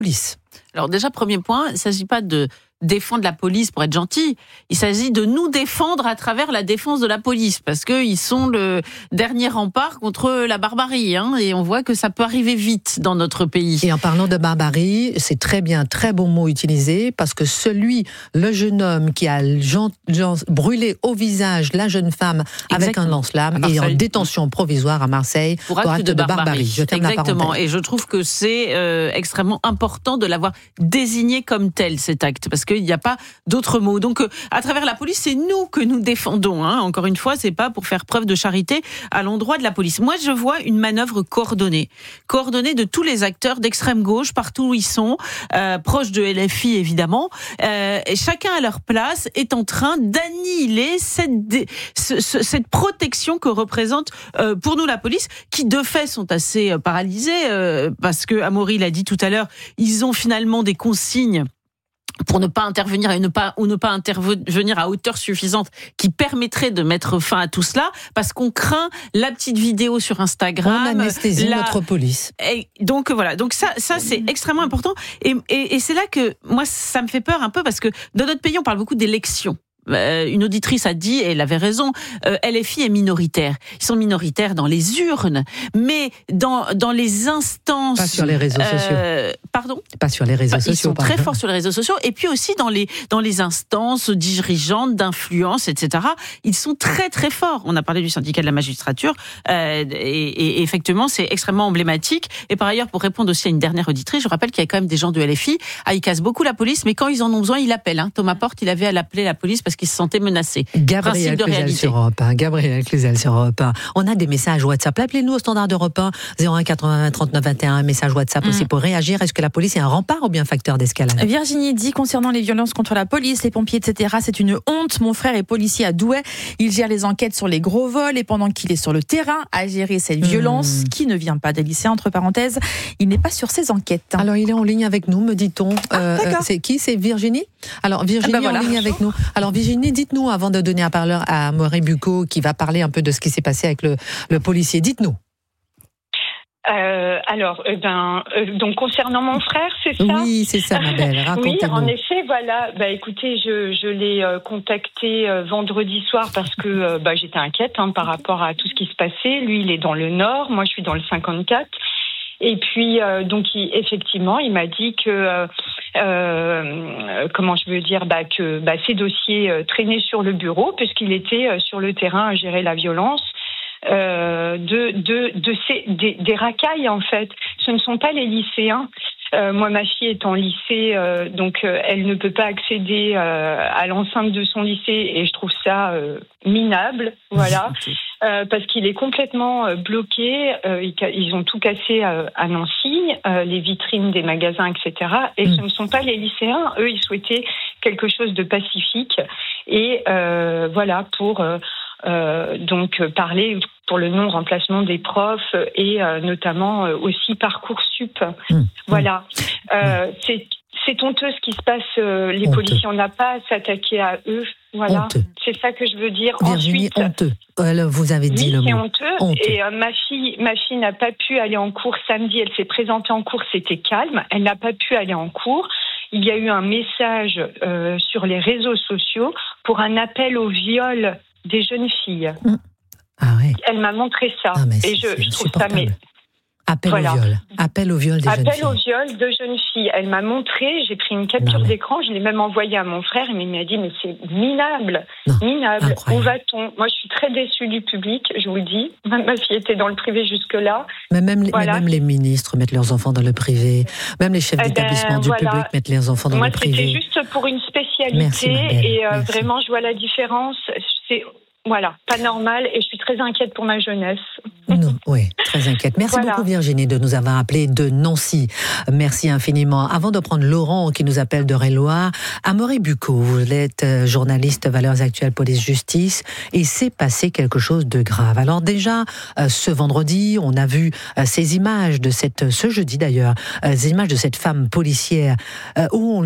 police. Alors déjà, premier point, il ne s'agit pas de défendre la police pour être gentil. Il s'agit de nous défendre à travers la défense de la police, parce qu'ils sont le dernier rempart contre la barbarie, et on voit que ça peut arriver vite dans notre pays. Et en parlant de barbarie, c'est très bien, très bon mot utilisé, parce que le jeune homme qui a brûlé au visage la jeune femme avec un lance-flamme est en détention provisoire à Marseille pour acte de barbarie. Je ferme la parenthèse. Et je trouve que c'est extrêmement important de l'avoir désigné comme tel, cet acte, parce qu'il n'y a pas d'autre mot. Donc, à travers la police, c'est nous que nous défendons. Encore une fois, c'est pas pour faire preuve de charité à l'endroit de la police. Moi, je vois une manœuvre coordonnée de tous les acteurs d'extrême gauche, partout où ils sont, proches de LFI évidemment, et chacun à leur place est en train d'annihiler cette protection que représente pour nous la police, qui de fait sont assez paralysés, parce que Amaury l'a dit tout à l'heure, ils ont finalement des consignes pour ne pas intervenir et ne pas intervenir à hauteur suffisante qui permettrait de mettre fin à tout cela, parce qu'on craint la petite vidéo sur Instagram. On anesthésie notre police. Et donc voilà, donc ça c'est extrêmement important, et c'est là que moi ça me fait peur un peu, parce que dans notre pays on parle beaucoup d'élections. Une auditrice a dit, et elle avait raison, LFI est minoritaire. Ils sont minoritaires dans les urnes, mais dans les instances... Pas sur les réseaux sociaux. Pardon ? Pas sur les réseaux sociaux. Ils sont très forts sur les réseaux sociaux, et puis aussi dans les instances dirigeantes, d'influence, etc. Ils sont très très forts. On a parlé du syndicat de la magistrature, et effectivement c'est extrêmement emblématique. Et par ailleurs, pour répondre aussi à une dernière auditrice, je rappelle qu'il y a quand même des gens de LFI, ils cassent beaucoup la police, mais quand ils en ont besoin, ils l'appellent. Thomas Porte, il avait à l'appeler la police parce qu'il se sentait menacé. Gabriel Cluzel sur Europe 1. Gabriel Cluzel sur Europe 1. On a des messages WhatsApp. Appelez-nous au standard d'Europe 1, 01 80 39 21. Message WhatsApp aussi pour réagir. Est-ce que la police est un rempart ou bien facteur d'escalade ? Virginie dit concernant les violences contre la police, les pompiers, etc., c'est une honte. Mon frère est policier à Douai. Il gère les enquêtes sur les gros vols, et pendant qu'il est sur le terrain à gérer cette violence qui ne vient pas des lycéens, entre parenthèses, il n'est pas sur ces enquêtes. Alors il est en ligne avec nous, me dit-on. C'est qui ? C'est Virginie ? Alors Virginie en ligne avec nous. Alors Virginie, dites-nous, avant de donner un parleur à Amaury Bucco, qui va parler un peu de ce qui s'est passé avec le policier, dites-nous. Donc concernant mon frère, c'est ça ? Oui, c'est ça, ma belle. Racontez-nous. Oui, en effet, voilà. Écoutez, je l'ai contacté vendredi soir parce que j'étais inquiète par rapport à tout ce qui se passait. Lui, il est dans le Nord, moi je suis dans le 54. Et puis, effectivement, il m'a dit que, que ces dossiers traînaient sur le bureau, puisqu'il était sur le terrain à gérer la violence. Des racailles, en fait. Ce ne sont pas les lycéens. Moi, ma fille est en lycée, elle ne peut pas accéder à l'enceinte de son lycée, et je trouve ça minable, voilà, parce qu'il est complètement bloqué. Ils ont tout cassé à Nancy, les vitrines des magasins, etc. Et ce ne sont pas les lycéens. Eux, ils souhaitaient quelque chose de pacifique, et pour parler pour le non-remplacement des profs, et notamment aussi Parcoursup. Voilà. C'est honteux ce qui se passe. Les policiers, on n'a pas à s'attaquer à eux. Voilà. Honteux. C'est ça que je veux dire. Virginie, ensuite, honteux. Vous avez dit le mot. C'est honteux. Et ma fille n'a pas pu aller en cours samedi. Elle s'est présentée en cours, c'était calme. Elle n'a pas pu aller en cours. Il y a eu un message sur les réseaux sociaux pour un appel au viol des jeunes filles. Ah ouais. Elle m'a montré ça. Et je trouve ça... Appel au viol des jeunes filles. Appel au viol de jeunes filles. Elle m'a montré, j'ai pris une capture d'écran, je l'ai même envoyée à mon frère, et il m'a dit, mais c'est minable. Minable. Où va-t-on ? Moi, je suis très déçue du public, je vous le dis. Ma fille était dans le privé jusque-là. Mais même les ministres mettent leurs enfants dans le privé. Même les chefs d'établissement du public mettent leurs enfants dans le privé. Moi, c'était juste pour une spécialité. Merci. Vraiment, je vois la différence. C'est... Voilà, pas normal, et je suis très inquiète pour ma jeunesse. Non, oui, très inquiète. Merci beaucoup Virginie de nous avoir appelé de Nancy. Merci infiniment. Avant de prendre Laurent qui nous appelle de Réloir, Amaury Bucco, vous êtes journaliste Valeurs Actuelles Police-Justice, et c'est passé quelque chose de grave. Alors déjà, ce vendredi, on a vu ces images ce jeudi d'ailleurs, ces images de cette femme policière où on lui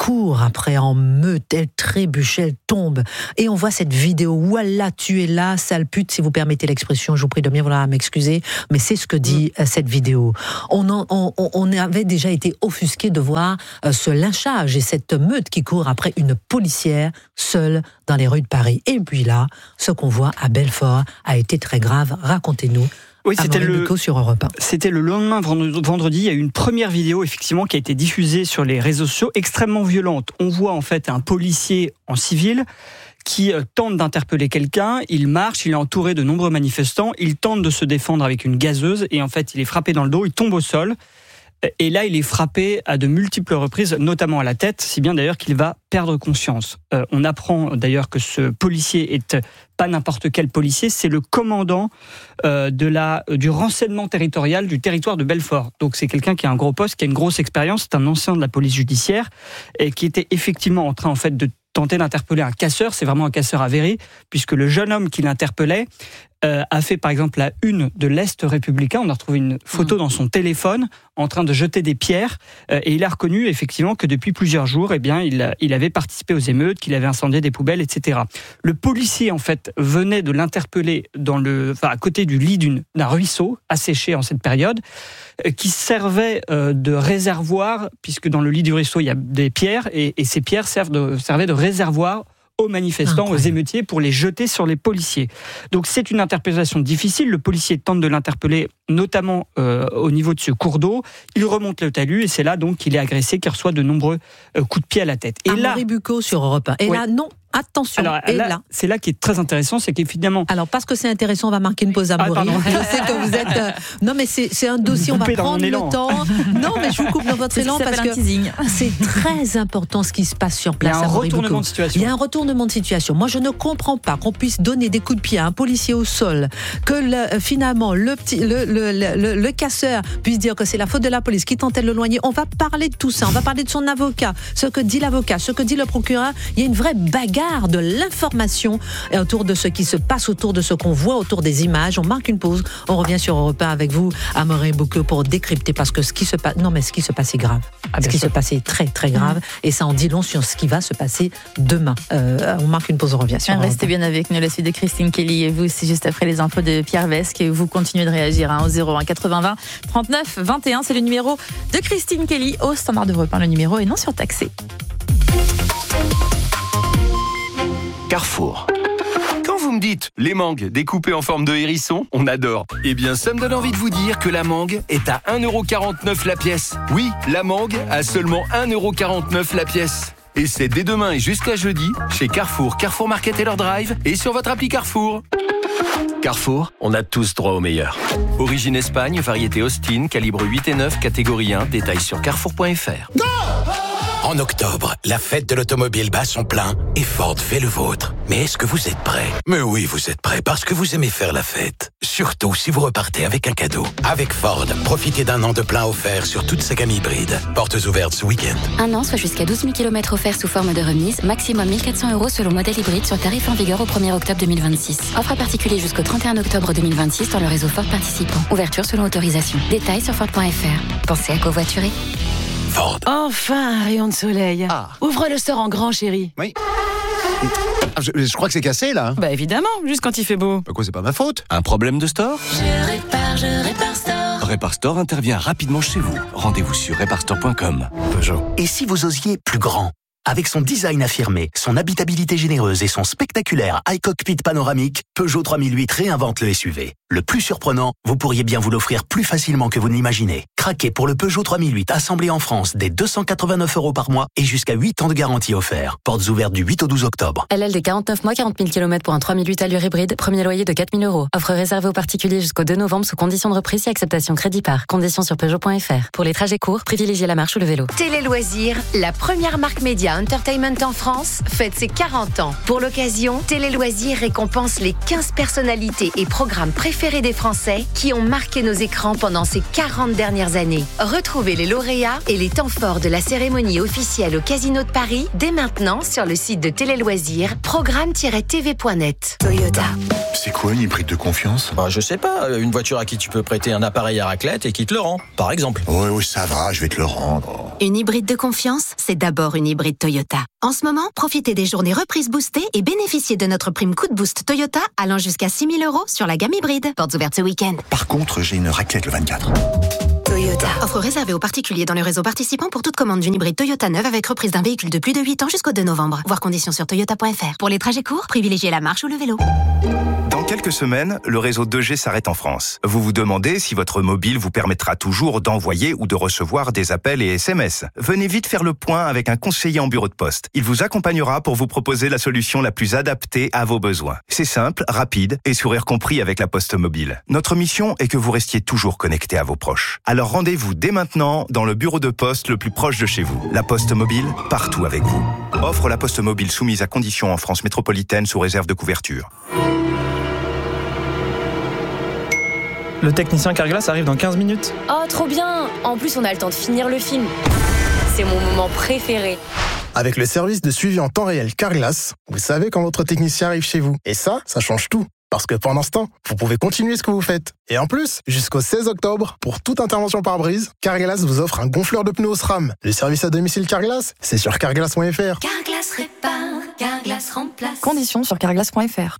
court après en meute, elle trébuche, elle tombe. Et on voit cette vidéo, voilà, tu es là, sale pute, si vous permettez l'expression, je vous prie de bien vouloir m'excuser, mais c'est ce que dit cette vidéo. On avait déjà été offusqué de voir ce lynchage et cette meute qui court après une policière seule dans les rues de Paris. Et puis là, ce qu'on voit à Belfort a été très grave. Racontez-nous. Oui, c'était sur Europe 1. C'était le lendemain, vendredi, il y a eu une première vidéo effectivement qui a été diffusée sur les réseaux sociaux, extrêmement violente. On voit en fait un policier en civil qui tente d'interpeller quelqu'un, il marche, il est entouré de nombreux manifestants, il tente de se défendre avec une gazeuse et en fait il est frappé dans le dos, il tombe au sol. Et là, il est frappé à de multiples reprises, notamment à la tête, si bien d'ailleurs qu'il va perdre conscience. On apprend d'ailleurs que ce policier est pas n'importe quel policier, c'est le commandant du renseignement territorial du territoire de Belfort. Donc c'est quelqu'un qui a un gros poste, qui a une grosse expérience, c'est un ancien de la police judiciaire, et qui était effectivement en train en fait de tenter d'interpeller un casseur, c'est vraiment un casseur avéré, puisque le jeune homme qui l'interpellait a fait par exemple la une de l'Est républicain. On a retrouvé une photo dans son téléphone en train de jeter des pierres et il a reconnu effectivement que depuis plusieurs jours, eh bien, il avait participé aux émeutes, qu'il avait incendié des poubelles, etc. Le policier en fait venait de l'interpeller à côté du lit d'un ruisseau asséché en cette période, qui servait de réservoir, puisque dans le lit du ruisseau il y a des pierres et ces pierres servaient de réservoir aux manifestants, aux émeutiers, pour les jeter sur les policiers. Donc c'est une interpellation difficile. Le policier tente de l'interpeller, notamment au niveau de ce cours d'eau. Il remonte le talus et c'est là donc qu'il est agressé, qu'il reçoit de nombreux coups de pied à la tête. Et Amaury Bucco sur Europe 1. Et là, non. Attention, alors, c'est là qui est très intéressant, c'est qu'évidemment... Alors, parce que c'est intéressant, on va marquer une pause à Amaury. Je sais que vous êtes... Non, mais c'est un dossier, on va prendre le temps. Non, mais je vous coupe dans votre élan parce que c'est très important ce qui se passe sur place. Il y a un retournement de situation. Il y a un retournement de situation. Moi, je ne comprends pas qu'on puisse donner des coups de pied à un policier au sol, que finalement, le casseur puisse dire que c'est la faute de la police qui tentait de le loigner. On va parler de tout ça, on va parler de son avocat, ce que dit l'avocat, ce que dit le procureur. Il y a une vraie bagarre de l'information autour de ce qui se passe, autour de ce qu'on voit, autour des images. On marque une pause, on revient sur Europe 1 avec vous, Amaury Bucco, pour décrypter, parce que ce qui se passe est grave. Ce qui se passe est très très grave, et ça en dit long sur ce qui va se passer demain. On marque une pause, on revient sur Europe 1. Restez bien avec nous, la suite de Christine Kelly et vous, c'est juste après les infos de Pierre Vesque, et vous continuez de réagir au 01 80 20 39 21, c'est le numéro de Christine Kelly au standard d'Europe 1, le numéro est non surtaxé. Carrefour. Quand vous me dites les mangues découpées en forme de hérisson, on adore. Eh bien, ça me donne envie de vous dire que la mangue est à 1,49€ la pièce. Oui, la mangue à seulement 1,49€ la pièce. Et c'est dès demain et jusqu'à jeudi, chez Carrefour, Carrefour Market et leur drive, et sur votre appli Carrefour. Carrefour, on a tous droit au meilleur. Origine Espagne, variété Austin, calibre 8 et 9, catégorie 1, détails sur carrefour.fr. Go! En octobre, la fête de l'automobile bat son plein et Ford fait le vôtre. Mais est-ce que vous êtes prêts ? Mais oui, vous êtes prêts parce que vous aimez faire la fête. Surtout si vous repartez avec un cadeau. Avec Ford, profitez d'un an de plein offert sur toute sa gamme hybride. Portes ouvertes ce week-end. Un an, soit jusqu'à 12 000 km offerts sous forme de remise. Maximum 1 400€ selon modèle hybride sur tarif en vigueur au 1er octobre 2026. Offre à particulier jusqu'au 31 octobre 2026 dans le réseau Ford participant. Ouverture selon autorisation. Détails sur Ford.fr. Pensez à covoiturer. Ford. Enfin, un rayon de soleil. Ouvre le store en grand, chérie. Oui. Je crois que c'est cassé, là. Bah évidemment, juste quand il fait beau. Bah quoi, c'est pas ma faute. Un problème de store ? Je répare store. Répare Store intervient rapidement chez vous. Rendez-vous sur reparestore.com. Peugeot. Et si vous osiez plus grand ? Avec son design affirmé, son habitabilité généreuse et son spectaculaire iCockpit panoramique, Peugeot 3008 réinvente le SUV. Le plus surprenant, vous pourriez bien vous l'offrir plus facilement que vous ne l'imaginez. Craquez pour le Peugeot 3008 assemblé en France dès 289€ par mois et jusqu'à 8 ans de garantie offert. Portes ouvertes du 8 au 12 octobre. LLD 49 mois, 40 000 km pour un 3008 allure hybride. Premier loyer de 4 000 €. Offre réservée aux particuliers jusqu'au 2 novembre sous conditions de reprise et acceptation crédit par. Conditions sur Peugeot.fr. Pour les trajets courts, privilégiez la marche ou le vélo. Télé Loisirs, la première marque média Entertainment en France fête ses 40 ans. Pour l'occasion, Télé Loisirs récompense les 15 personnalités et programmes préférés des Français qui ont marqué nos écrans pendant ces 40 dernières années. Retrouvez les lauréats et les temps forts de la cérémonie officielle au Casino de Paris dès maintenant sur le site de Télé Loisirs, programme-tv.net. Toyota. C'est quoi une hybride de confiance ? Je sais pas, une voiture à qui tu peux prêter un appareil à raclette et qui te le rend, par exemple. Oui, ça va, je vais te le rendre. Une hybride de confiance, c'est d'abord une hybride Toyota. En ce moment, profitez des journées reprises boostées et bénéficiez de notre prime coup de boost Toyota allant jusqu'à 6 000 € sur la gamme hybride. Portes ouvertes ce week-end. Par contre, j'ai une raclette le 24. Toyota. Offre réservée aux particuliers dans le réseau participant pour toute commande d'une hybride Toyota neuve avec reprise d'un véhicule de plus de 8 ans jusqu'au 2 novembre. Voir conditions sur toyota.fr. Pour les trajets courts, privilégiez la marche ou le vélo. Dans quelques semaines, le réseau 2G s'arrête en France. Vous vous demandez si votre mobile vous permettra toujours d'envoyer ou de recevoir des appels et SMS. Venez vite faire le point avec un conseiller en bureau de poste. Il vous accompagnera pour vous proposer la solution la plus adaptée à vos besoins. C'est simple, rapide et sourire compris avec la Poste Mobile. Notre mission est que vous restiez toujours connecté à vos proches. Alors rendez-vous dès maintenant dans le bureau de poste le plus proche de chez vous. La Poste Mobile, partout avec vous. Offre la Poste Mobile soumise à conditions en France métropolitaine sous réserve de couverture. Le technicien Carglass arrive dans 15 minutes. Oh, trop bien! En plus, on a le temps de finir le film. C'est mon moment préféré. Avec le service de suivi en temps réel Carglass, vous savez quand votre technicien arrive chez vous. Et ça change tout. Parce que pendant ce temps, vous pouvez continuer ce que vous faites. Et en plus, jusqu'au 16 octobre, pour toute intervention par brise, Carglass vous offre un gonfleur de pneus SRAM. Le service à domicile Carglass, c'est sur carglass.fr. Carglass répare, Carglass remplace. Conditions sur carglass.fr.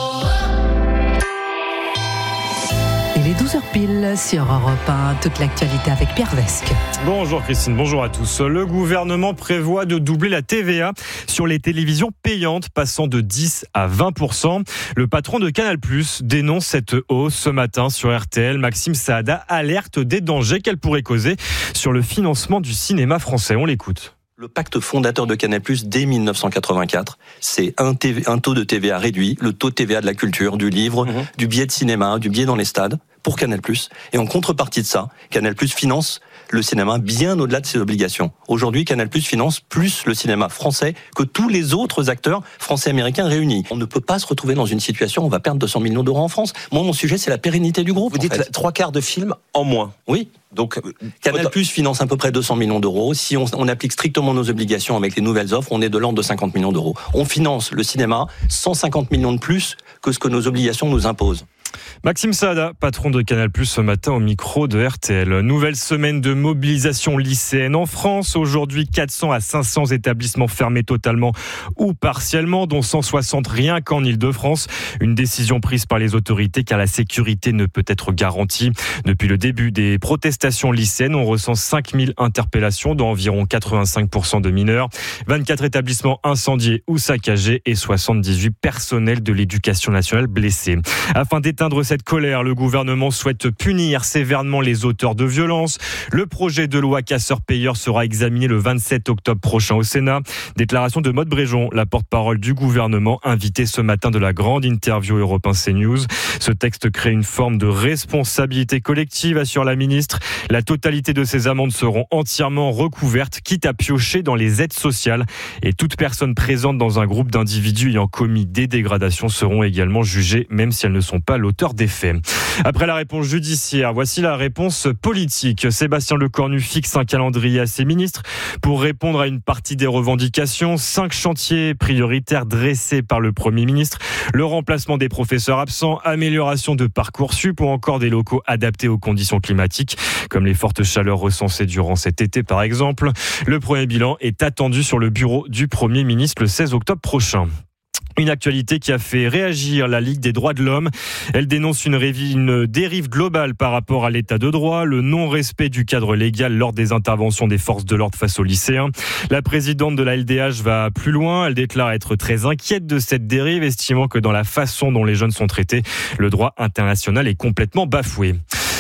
Il est 12h pile sur Europe 1, toute l'actualité avec Pierre Vesque. Bonjour Christine, bonjour à tous. Le gouvernement prévoit de doubler la TVA sur les télévisions payantes, passant de 10 à 20%. Le patron de Canal+ dénonce cette hausse ce matin sur RTL. Maxime Saada alerte des dangers qu'elle pourrait causer sur le financement du cinéma français. On l'écoute. Le pacte fondateur de Canal+, dès 1984, c'est un taux de TVA réduit, le taux de TVA de la culture, du livre, du billet de cinéma, du billet dans les stades, pour Canal+. Et en contrepartie de ça, Canal+ finance le cinéma bien au-delà de ses obligations. Aujourd'hui, Canal+ finance plus le cinéma français que tous les autres acteurs français-américains réunis. On ne peut pas se retrouver dans une situation où on va perdre 200 millions d'euros en France. Moi, mon sujet, c'est la pérennité du groupe. Vous dites 3/4 de films en moins. Oui. Donc, Canal+ finance à peu près 200 millions d'euros. Si on applique strictement nos obligations avec les nouvelles offres, on est de l'ordre de 50 millions d'euros. On finance le cinéma 150 millions de plus que ce que nos obligations nous imposent. Maxime Saada, patron de Canal+, ce matin au micro de RTL. Nouvelle semaine de mobilisation lycéenne en France. Aujourd'hui, 400 à 500 établissements fermés totalement ou partiellement, dont 160 rien qu'en Ile-de-France. Une décision prise par les autorités car la sécurité ne peut être garantie. Depuis le début des protestations lycéennes, on recense 5000 interpellations, dont environ 85% de mineurs. 24 établissements incendiés ou saccagés et 78 personnels de l'éducation nationale blessés. Afin d'éteindre cette colère, le gouvernement souhaite punir sévèrement les auteurs de violences. Le projet de loi casseurs-payeurs sera examiné le 27 octobre prochain au Sénat. Déclaration de Maude Bréjon, la porte-parole du gouvernement, invitée ce matin de la grande interview Europe 1 CNews. Ce texte crée une forme de responsabilité collective, assure la ministre. La totalité de ces amendes seront entièrement recouvertes, quitte à piocher dans les aides sociales. Et toute personne présente dans un groupe d'individus ayant commis des dégradations seront également jugées, même si elles ne sont pas l'auteur des faits. Après la réponse judiciaire, voici la réponse politique. Sébastien Lecornu fixe un calendrier à ses ministres pour répondre à une partie des revendications. 5 chantiers prioritaires dressés par le Premier ministre. Le remplacement des professeurs absents, amélioration de Parcoursup ou encore des locaux adaptés aux conditions climatiques, comme les fortes chaleurs recensées durant cet été par exemple. Le premier bilan est attendu sur le bureau du Premier ministre le 16 octobre prochain. Une actualité qui a fait réagir la Ligue des droits de l'homme. Elle dénonce une dérive globale par rapport à l'état de droit, le non-respect du cadre légal lors des interventions des forces de l'ordre face aux lycéens. La présidente de la LDH va plus loin. Elle déclare être très inquiète de cette dérive, estimant que dans la façon dont les jeunes sont traités, le droit international est complètement bafoué.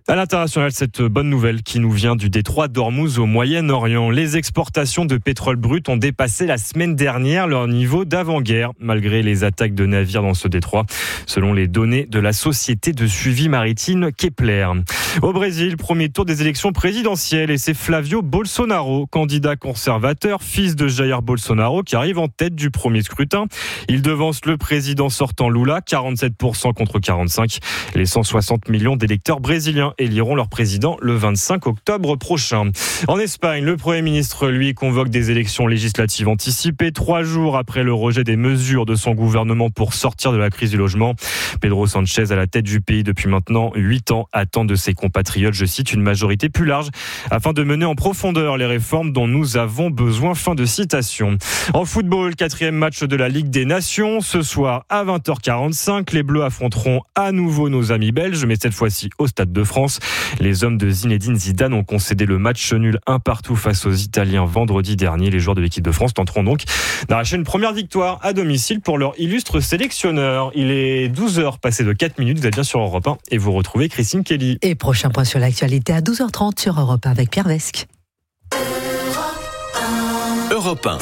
À l'international, cette bonne nouvelle qui nous vient du détroit d'Ormuz au Moyen-Orient. Les exportations de pétrole brut ont dépassé la semaine dernière leur niveau d'avant-guerre, malgré les attaques de navires dans ce détroit, selon les données de la société de suivi maritime Kepler. Au Brésil, premier tour des élections présidentielles, et c'est Flavio Bolsonaro, candidat conservateur, fils de Jair Bolsonaro, qui arrive en tête du premier scrutin. Il devance le président sortant Lula, 47% contre 45%. Les 160 millions d'électeurs brésiliens éliront leur président le 25 octobre prochain. En Espagne, le Premier ministre, lui, convoque des élections législatives anticipées 3 jours après le rejet des mesures de son gouvernement pour sortir de la crise du logement. Pedro Sánchez, à la tête du pays depuis maintenant 8 ans, attend de ses compatriotes, je cite, une majorité plus large afin de mener en profondeur les réformes dont nous avons besoin. Fin de citation. En football, 4e match de la Ligue des Nations. Ce soir à 20h45, les Bleus affronteront à nouveau nos amis belges, mais cette fois-ci au Stade de France. Les hommes de Zinedine Zidane ont concédé le match nul 1-1 face aux Italiens vendredi dernier. Les joueurs de l'équipe de France tenteront donc d'arracher une première victoire à domicile pour leur illustre sélectionneur. Il est 12h passé de 4 minutes. Vous êtes bien sur Europe 1 et vous retrouvez Christine Kelly. Et prochain point sur l'actualité à 12h30 sur Europe 1 avec Pierre Vesque. Europe 1.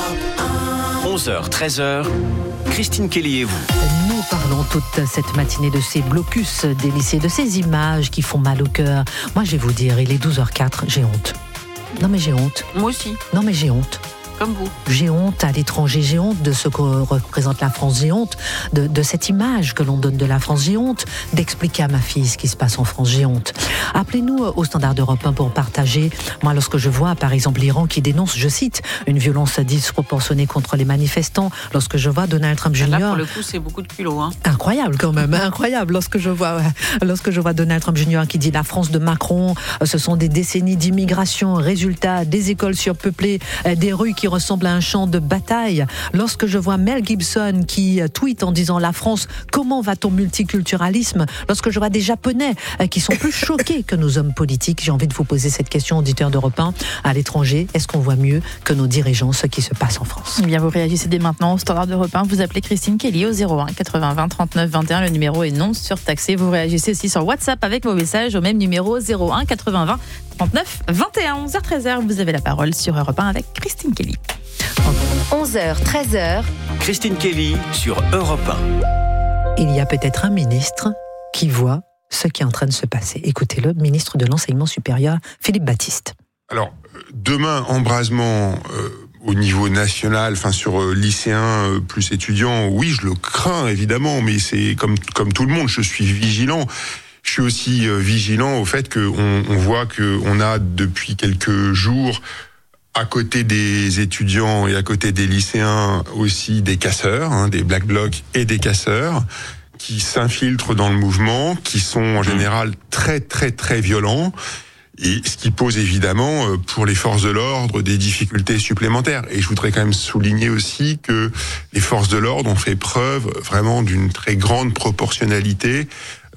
11h, 13h. Christine Kelly et vous. Nous parlons toute cette matinée de ces blocus des lycées, de ces images qui font mal au cœur. Moi, je vais vous dire, il est 12h04, j'ai honte. Non, mais j'ai honte. Moi aussi. Non, mais j'ai honte. Comme vous. J'ai honte à l'étranger, j'ai honte de ce que représente la France, j'ai honte de cette image que l'on donne de la France, j'ai honte d'expliquer à ma fille ce qui se passe en France, j'ai honte. Appelez-nous au Standard d'Europe 1 pour partager. Moi, lorsque je vois, par exemple, l'Iran qui dénonce, je cite, une violence disproportionnée contre les manifestants, lorsque je vois Donald Trump Jr. Là, pour le coup, c'est beaucoup de culot. Hein. Incroyable quand même, incroyable. Lorsque je vois Donald Trump Jr. qui dit la France de Macron, ce sont des décennies d'immigration, résultat, des écoles surpeuplées, des rues qui ressemble à un champ de bataille. Lorsque je vois Mel Gibson qui tweet en disant la France, comment va ton multiculturalisme? Lorsque je vois des Japonais qui sont plus choqués que nos hommes politiques, j'ai envie de vous poser cette question, auditeurs d'Europe 1, à l'étranger, est-ce qu'on voit mieux que nos dirigeants ce qui se passe en France? Eh bien, vous réagissez dès maintenant au Standard d'Europe 1, vous appelez Christine Kelly au 01 80 20 39 21, le numéro est non surtaxé. Vous réagissez aussi sur WhatsApp avec vos messages au même numéro 01 80 20 39 21. 11h 13h, vous avez la parole sur Europe 1 avec Christine Kelly. 11h 13h, Christine Kelly sur Europe 1. Il y a peut-être un ministre qui voit ce qui est en train de se passer. Écoutez-le, ministre de l'Enseignement supérieur, Philippe Baptiste. Alors, demain, embrasement au niveau national, sur lycéens plus étudiants, oui, je le crains évidemment, mais c'est comme tout le monde, je suis vigilant. Je suis aussi vigilant au fait qu'on voit qu'on a depuis quelques jours, à côté des étudiants et à côté des lycéens, aussi des casseurs, des Black Blocs et des casseurs, qui s'infiltrent dans le mouvement, qui sont en général très très très violents, et ce qui pose évidemment pour les forces de l'ordre des difficultés supplémentaires. Et je voudrais quand même souligner aussi que les forces de l'ordre ont fait preuve vraiment d'une très grande proportionnalité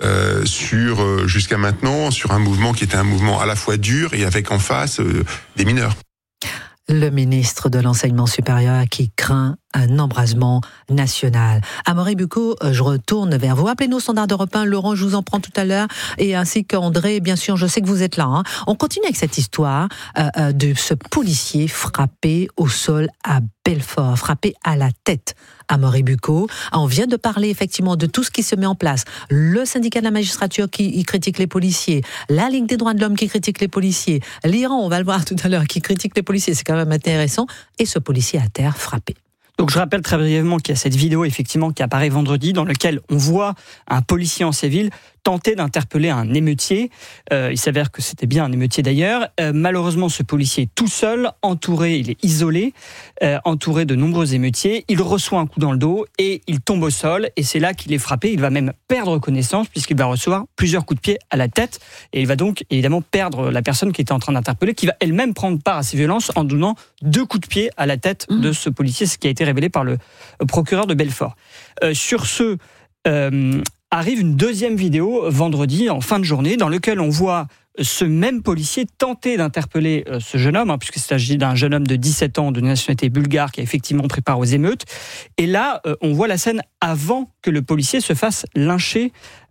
jusqu'à maintenant, sur un mouvement qui était un mouvement à la fois dur et avec en face des mineurs. Le ministre de l'Enseignement supérieur qui craint un embrasement national. Amaury Bucco, je retourne vers vous. Appelez-nous au Standard d'Europe 1. Laurent, je vous en prends tout à l'heure. Et ainsi qu'André, bien sûr, je sais que vous êtes là. On continue avec cette histoire de ce policier frappé au sol à Belfort, frappé à la tête. Amaury Bucco, on vient de parler effectivement de tout ce qui se met en place. Le syndicat de la magistrature qui critique les policiers, la Ligue des droits de l'homme qui critique les policiers, l'Iran, on va le voir tout à l'heure, qui critique les policiers, c'est quand même intéressant, et ce policier à terre frappé. Donc je rappelle très brièvement qu'il y a cette vidéo effectivement qui apparaît vendredi dans laquelle on voit un policier en civil tenter d'interpeller un émeutier. Il s'avère que c'était bien un émeutier d'ailleurs. Malheureusement, ce policier est tout seul, il est isolé, entouré de nombreux émeutiers. Il reçoit un coup dans le dos et il tombe au sol. Et c'est là qu'il est frappé. Il va même perdre connaissance puisqu'il va recevoir plusieurs coups de pied à la tête. Et il va donc évidemment perdre la personne qui était en train d'interpeller, qui va elle-même prendre part à ces violences en donnant 2 coups de pied à la tête de ce policier, ce qui a été révélé par le procureur de Belfort. Sur ce... arrive une deuxième vidéo vendredi en fin de journée dans laquelle on voit ce même policier tentait d'interpeller ce jeune homme, puisqu'il s'agit d'un jeune homme de 17 ans de nationalité bulgare qui a effectivement pris part aux émeutes. Et là, on voit la scène avant que le policier se fasse lyncher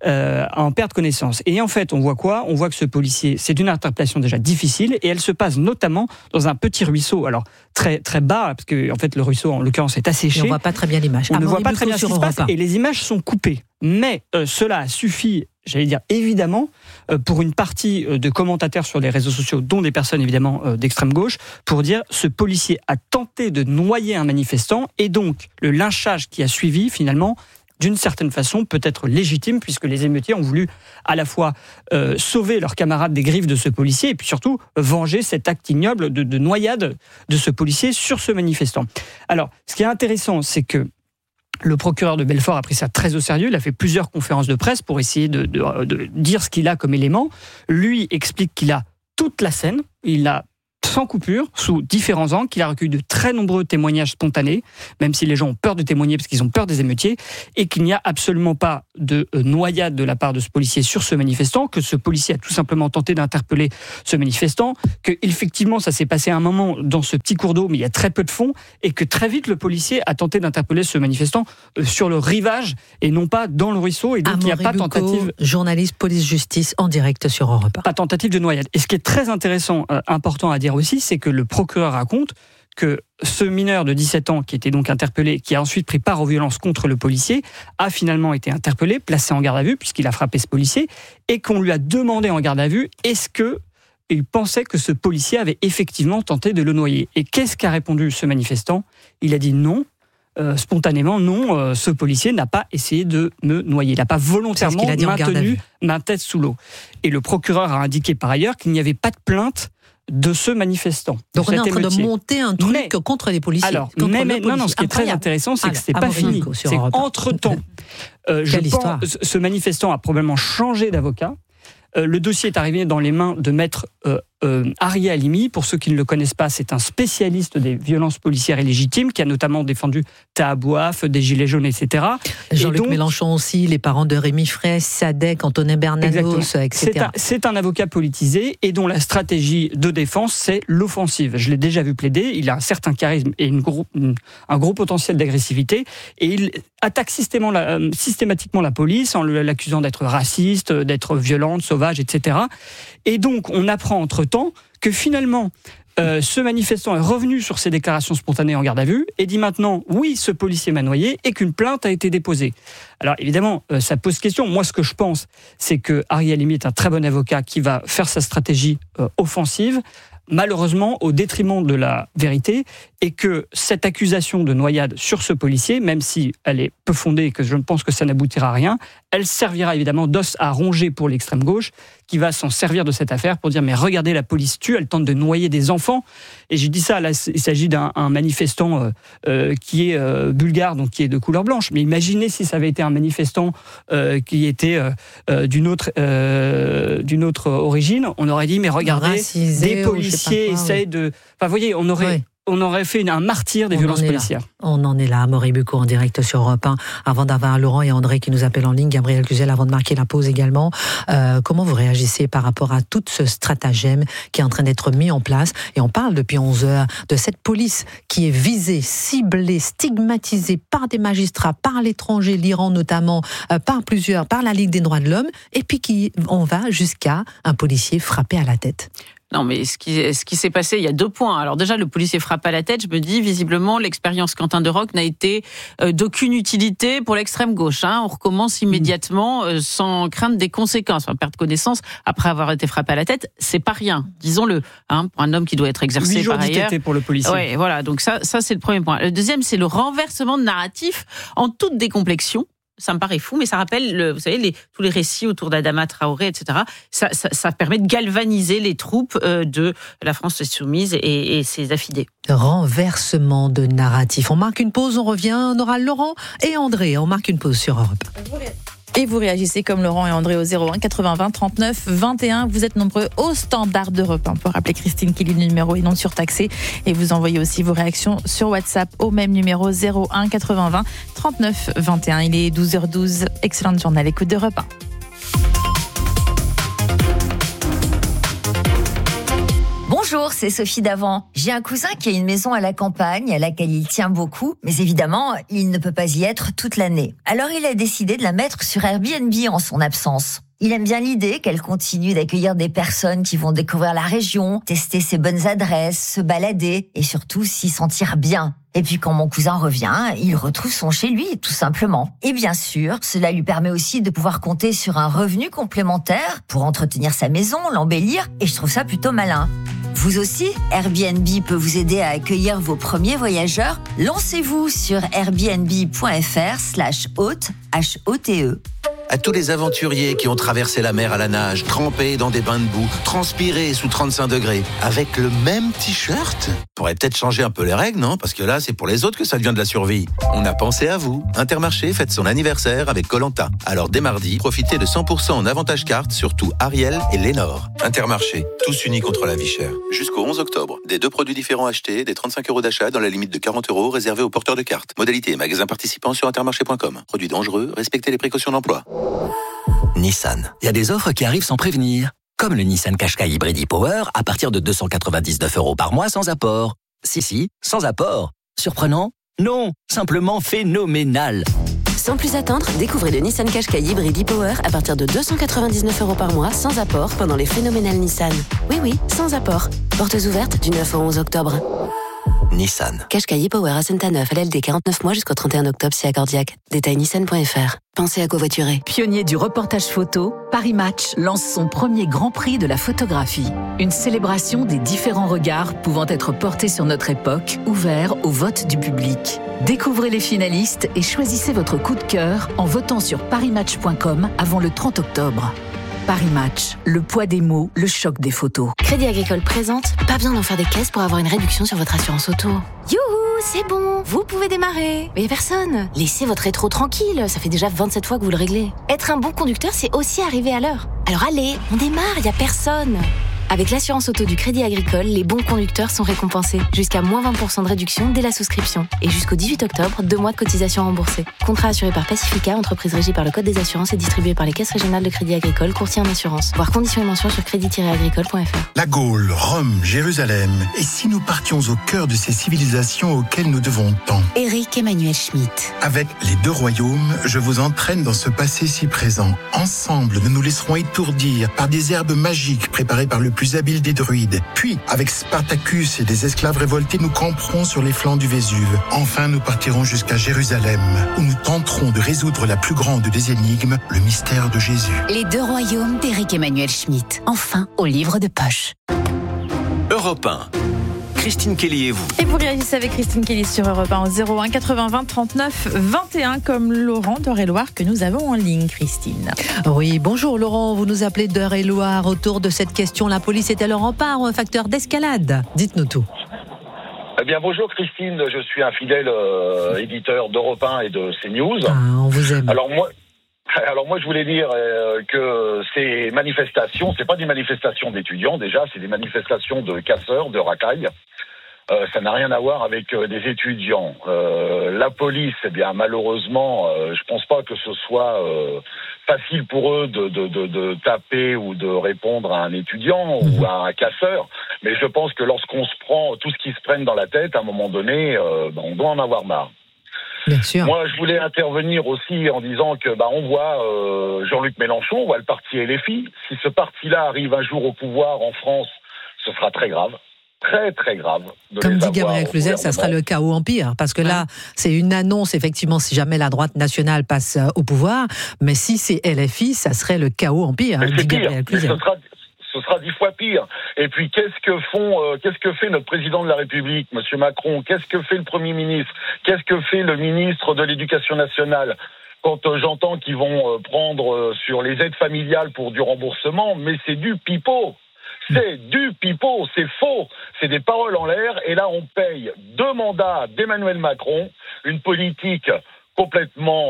en perte connaissance. Et en fait, on voit quoi ? On voit que ce policier, c'est une interpellation déjà difficile, et elle se passe notamment dans un petit ruisseau, alors très très bas, parce que en fait le ruisseau en l'occurrence est asséché. Et on voit pas très bien l'image. On ne voit pas très bien ce qui se passe, et les images sont coupées. Mais cela a suffi, j'allais dire évidemment, pour une partie de commentateurs sur les réseaux sociaux, dont des personnes évidemment d'extrême gauche, pour dire ce policier a tenté de noyer un manifestant, et donc le lynchage qui a suivi finalement, d'une certaine façon, peut être légitime, puisque les émeutiers ont voulu à la fois sauver leurs camarades des griffes de ce policier, et puis surtout venger cet acte ignoble de noyade de ce policier sur ce manifestant. Alors, ce qui est intéressant, c'est que le procureur de Belfort a pris ça très au sérieux. Il a fait plusieurs conférences de presse pour essayer de dire ce qu'il a comme élément. Lui explique qu'il a toute la scène, il a sans coupure, sous différents angles, qu'il a recueilli de très nombreux témoignages spontanés, même si les gens ont peur de témoigner parce qu'ils ont peur des émeutiers, et qu'il n'y a absolument pas de noyade de la part de ce policier sur ce manifestant, que ce policier a tout simplement tenté d'interpeller ce manifestant, que effectivement ça s'est passé à un moment dans ce petit cours d'eau, mais il y a très peu de fond, et que très vite le policier a tenté d'interpeller ce manifestant sur le rivage et non pas dans le ruisseau, et donc il n'y a pas tentative. Journaliste police-justice en direct sur Europe 1. Pas tentative de noyade. Et ce qui est très intéressant, important à dire aussi, c'est que le procureur raconte que ce mineur de 17 ans qui était donc interpellé, qui a ensuite pris part aux violences contre le policier, a finalement été interpellé, placé en garde à vue, puisqu'il a frappé ce policier, et qu'on lui a demandé en garde à vue, est-ce qu'il pensait que ce policier avait effectivement tenté de le noyer. Et qu'est-ce qu'a répondu ce manifestant ? Il a dit non. Spontanément, non, ce policier n'a pas essayé de me noyer. Il n'a pas volontairement maintenu ma tête sous l'eau. Et le procureur a indiqué par ailleurs qu'il n'y avait pas de plainte de ce manifestant. Donc on est en train de monter un truc contre les policiers. Alors, non, ce qui est très intéressant, c'est que c'est pas fini. C'est qu'entre-temps, ce manifestant a probablement changé d'avocat. Le dossier est arrivé dans les mains de maître Arié Halimi. Pour ceux qui ne le connaissent pas, c'est un spécialiste des violences policières illégitimes qui a notamment défendu Tahabouaf, des Gilets jaunes, etc. Jean-Luc Mélenchon aussi, les parents de Rémi Fraisse, Sadek, Antonin Bernanos, etc. C'est un avocat politisé et dont la stratégie de défense, c'est l'offensive. Je l'ai déjà vu plaider, il a un certain charisme et un gros potentiel d'agressivité, et il attaque systématiquement la police en l'accusant d'être raciste, d'être violente, sauvage, etc. Et donc, on apprend entre-temps que finalement, ce manifestant est revenu sur ses déclarations spontanées en garde à vue et dit maintenant, oui, ce policier m'a noyé, et qu'une plainte a été déposée. Alors évidemment, ça pose question. Moi, ce que je pense, c'est que Arié Halimi est un très bon avocat qui va faire sa stratégie offensive, malheureusement au détriment de la vérité, et que cette accusation de noyade sur ce policier, même si elle est peu fondée et que je pense que ça n'aboutira à rien, elle servira évidemment d'os à ronger pour l'extrême gauche, qui va s'en servir de cette affaire pour dire mais regardez, la police tue, elle tente de noyer des enfants. Et je dis ça, là il s'agit d'un manifestant qui est bulgare, donc qui est de couleur blanche, mais imaginez si ça avait été un manifestant qui était d'une autre origine, on aurait dit mais regardez, des policiers essayent de... Enfin vous voyez, on aurait fait un martyr des violences policières. On en est là, Amaury Bucco en direct sur Europe 1. Avant d'avoir Laurent et André qui nous appellent en ligne, Gabriel Cluzel, avant de marquer la pause également, comment vous réagissez par rapport à tout ce stratagème qui est en train d'être mis en place? Et on parle depuis 11 heures de cette police qui est visée, ciblée, stigmatisée par des magistrats, par l'étranger, l'Iran notamment, par la Ligue des droits de l'homme, et puis on va jusqu'à un policier frappé à la tête. Non, mais ce qui s'est passé, il y a 2 points. Alors déjà, le policier frappe à la tête. Je me dis, visiblement, l'expérience Quentin Deroque n'a été d'aucune utilité pour l'extrême gauche. On recommence immédiatement sans crainte des conséquences. Enfin, perdre connaissance après avoir été frappé à la tête, c'est pas rien, disons-le. Pour un homme qui doit être exercé par ailleurs. 8 jours d'ITT pour le policier. Ouais, voilà. Donc ça c'est le premier point. Le deuxième, c'est le renversement de narratif en toute décomplexion. Ça me paraît fou, mais ça rappelle, vous savez, tous les récits autour d'Adama Traoré, etc. Ça permet de galvaniser les troupes de la France insoumise et ses affidés. Renversement de narratif. On marque une pause, on revient. On aura Laurent et André. On marque une pause sur Europe. Et vous réagissez comme Laurent et André au 01 80 20 39 21. Vous êtes nombreux au standard d'Europe 1 pour rappeler Christine qui lit le numéro et non surtaxé. Et vous envoyez aussi vos réactions sur WhatsApp au même numéro 01 80 20 39 21. Il est 12h12. Excellente journée à l'écoute d'Europe 1. Bonjour, c'est Sophie Davant. J'ai un cousin qui a une maison à la campagne à laquelle il tient beaucoup, mais évidemment, il ne peut pas y être toute l'année. Alors il a décidé de la mettre sur Airbnb en son absence. Il aime bien l'idée qu'elle continue d'accueillir des personnes qui vont découvrir la région, tester ses bonnes adresses, se balader et surtout s'y sentir bien. Et puis quand mon cousin revient, il retrouve son chez lui, tout simplement. Et bien sûr, cela lui permet aussi de pouvoir compter sur un revenu complémentaire pour entretenir sa maison, l'embellir, et je trouve ça plutôt malin. Vous aussi, Airbnb peut vous aider à accueillir vos premiers voyageurs. Lancez-vous sur airbnb.fr/hôte, H-O-T-E. À tous les aventuriers qui ont traversé la mer à la nage, trempés dans des bains de boue, transpirés sous 35 degrés, avec le même t-shirt. Pourrait peut-être changer un peu les règles, non? Parce que là, c'est pour les autres que ça devient de la survie. On a pensé à vous. Intermarché fête son anniversaire avec Koh-Lanta. Alors dès mardi, profitez de 100% en avantage carte sur tout Ariel et Lénore. Intermarché, tous unis contre la vie chère. Jusqu'au 11 octobre, des 2 produits différents achetés, des 35 € d'achat dans la limite de 40 € réservés aux porteurs de cartes. Modalité et magasins participants sur intermarché.com. Produits dangereux, respectez les précautions d'emploi. Nissan. Il y a des offres qui arrivent sans prévenir. Comme le Nissan Qashqai Hybrid e-Power à partir de 299 € par mois sans apport. Si, sans apport. Surprenant? Non, simplement phénoménal. Sans plus attendre, découvrez le Nissan Qashqai Hybrid e-Power à partir de 299 € par mois sans apport pendant les phénoménales Nissan. Oui, sans apport. Portes ouvertes du 9 au 11 octobre. Nissan. Qashqai e-Power à Saint-Neuf, LLD 49 mois jusqu'au 31 octobre si accordiaque. Détail nissan.fr. Pensez à covoiturer. Pionnier du reportage photo, Paris Match lance son premier Grand Prix de la photographie. Une célébration des différents regards pouvant être portés sur notre époque, ouvert au vote du public. Découvrez les finalistes et choisissez votre coup de cœur en votant sur parismatch.com avant le 30 octobre. Paris Match, le poids des mots, le choc des photos. Crédit Agricole présente, pas besoin d'en faire des caisses pour avoir une réduction sur votre assurance auto. Youhou, c'est bon, vous pouvez démarrer. Mais y a personne. Laissez votre rétro tranquille, ça fait déjà 27 fois que vous le réglez. Être un bon conducteur, c'est aussi arriver à l'heure. Alors allez, on démarre, y a personne. Avec l'assurance auto du Crédit Agricole, les bons conducteurs sont récompensés. Jusqu'à moins 20% de réduction dès la souscription. Et jusqu'au 18 octobre, 2 mois de cotisation remboursée. Contrat assuré par Pacifica, entreprise régie par le Code des assurances et distribué par les caisses régionales de Crédit Agricole, courtier en assurance. Voir conditions et mentions sur crédit-agricole.fr. La Gaule, Rome, Jérusalem. Et si nous partions au cœur de ces civilisations auxquelles nous devons tant? Éric Emmanuel Schmitt. Avec les 2 royaumes, je vous entraîne dans ce passé si présent. Ensemble, nous nous laisserons étourdir par des herbes magiques préparées par le plus habile des druides. Puis, avec Spartacus et des esclaves révoltés, nous camperons sur les flancs du Vésuve. Enfin, nous partirons jusqu'à Jérusalem, où nous tenterons de résoudre la plus grande des énigmes, le mystère de Jésus. Les 2 royaumes d'Éric Emmanuel Schmitt. Enfin, au livre de poche. Europe 1. Christine Kelly et vous. Et vous réagissez avec Christine Kelly sur Europe 1 au 01 80 20 39 21 comme Laurent d'Eure-et-Loire que nous avons en ligne, Christine. Oui, bonjour Laurent, vous nous appelez d'Eure-et-Loire autour de cette question. La police est-elle un rempart ou un facteur d'escalade? Dites-nous tout. Eh bien, bonjour Christine, je suis un fidèle éditeur d'Europe 1 et de CNews. Ah, on vous aime. Alors moi, je voulais dire que ces manifestations, c'est pas des manifestations d'étudiants déjà, c'est des manifestations de casseurs, de racailles. Ça n'a rien à voir avec des étudiants. La police, eh bien malheureusement, je pense pas que ce soit facile pour eux de taper ou de répondre à un étudiant ou à un casseur. Mais je pense que lorsqu'on se prend tout ce qui se prenne dans la tête, à un moment donné, on doit en avoir marre. Bien sûr. Moi, je voulais intervenir aussi en disant que on voit Jean-Luc Mélenchon, on voit le parti LFI. Si ce parti-là arrive un jour au pouvoir en France, ce sera très grave. Très, très grave. Comme dit Gabriel Cluzel, ça sera le chaos en pire. Parce que là, c'est une annonce, effectivement, si jamais la droite nationale passe au pouvoir. Mais si c'est LFI, ça serait le chaos en pire, dit Gabriel Cluzel. Ce sera 10 fois pire. Et puis, qu'est-ce que fait notre président de la République, Monsieur Macron? Qu'est-ce que fait le Premier ministre? Qu'est-ce que fait le ministre de l'Éducation nationale? Quand j'entends qu'ils vont prendre sur les aides familiales pour du remboursement, mais c'est du pipeau. C'est du pipeau, c'est faux, c'est des paroles en l'air. Et là, on paye 2 mandats d'Emmanuel Macron, une politique complètement...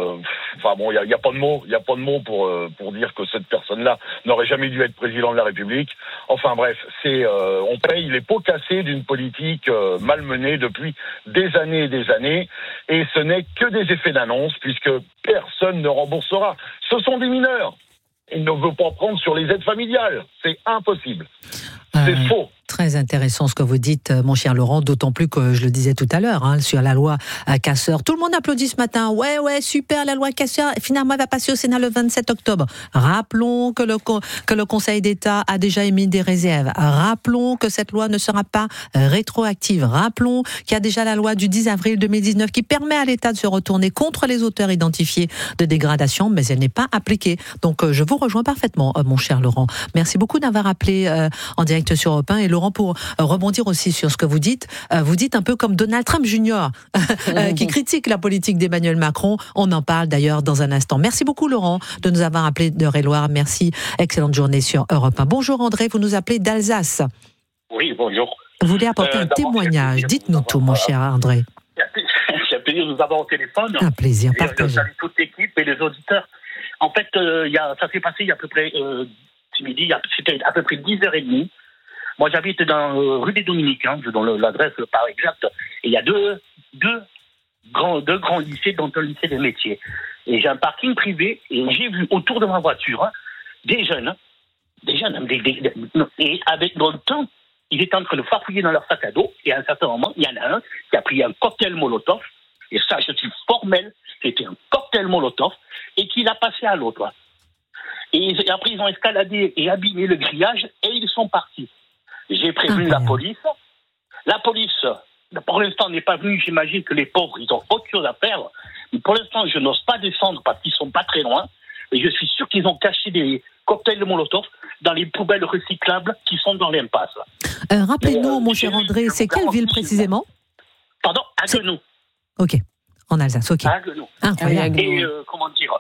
il n'y a pas de mots, pour dire que cette personne-là n'aurait jamais dû être président de la République. Enfin bref, on paye les pots cassés d'une politique malmenée depuis des années et des années. Et ce n'est que des effets d'annonce, puisque personne ne remboursera. Ce sont des mineurs. Il ne veut pas prendre sur les aides familiales. C'est impossible. C'est faux. Très intéressant ce que vous dites, mon cher Laurent, d'autant plus que je le disais tout à l'heure, sur la loi Casseur. Tout le monde applaudit ce matin. Ouais, super, la loi Casseur, finalement, elle va passer au Sénat le 27 octobre. Rappelons que le Conseil d'État a déjà émis des réserves. Rappelons que cette loi ne sera pas rétroactive. Rappelons qu'il y a déjà la loi du 10 avril 2019 qui permet à l'État de se retourner contre les auteurs identifiés de dégradation, mais elle n'est pas appliquée. Donc, je vous rejoins parfaitement, mon cher Laurent. Merci beaucoup d'avoir appelé en direct sur Europe 1. Et Laurent, pour rebondir aussi sur ce que vous dites un peu comme Donald Trump Jr. Qui critique la politique d'Emmanuel Macron. On en parle d'ailleurs dans un instant. Merci beaucoup Laurent de nous avoir appelé d'Eure-et-Loire. Merci, excellente journée sur Europe 1. Bonjour André, vous nous appelez d'Alsace. Oui, bonjour. Vous voulez apporter un témoignage. Dites-nous tout, mon cher André. C'est un plaisir de vous avoir au téléphone. Un plaisir, partagez. Je salue toute l'équipe et les auditeurs. En fait, ça s'est passé il y a à peu près, c'était à peu près 10h30. Moi, j'habite dans rue des Dominicains, je donne l'adresse par exact. Et il y a deux grands lycées, dont un lycée des métiers. Et j'ai un parking privé, et j'ai vu autour de ma voiture des jeunes, et avec dans le temps, ils étaient en train de farfouiller dans leur sac à dos, et à un certain moment, il y en a un qui a pris un cocktail Molotov, et ça, je suis formel, c'était un cocktail Molotov, et qui l'a passé à l'autre. Et après, ils ont escaladé et abîmé le grillage, et ils sont partis. J'ai prévenu la police. La police, pour l'instant, n'est pas venue. J'imagine que les pauvres, ils ont autre chose à faire. Mais pour l'instant, je n'ose pas descendre parce qu'ils sont pas très loin. Et je suis sûr qu'ils ont caché des cocktails de Molotov dans les poubelles recyclables qui sont dans l'impasse. Rappelez-nous, mon cher André, c'est quelle ville précisément ? Pardon, Haguenau. Ok, en Alsace, ok. Haguenau. Incroyable. Et comment dire,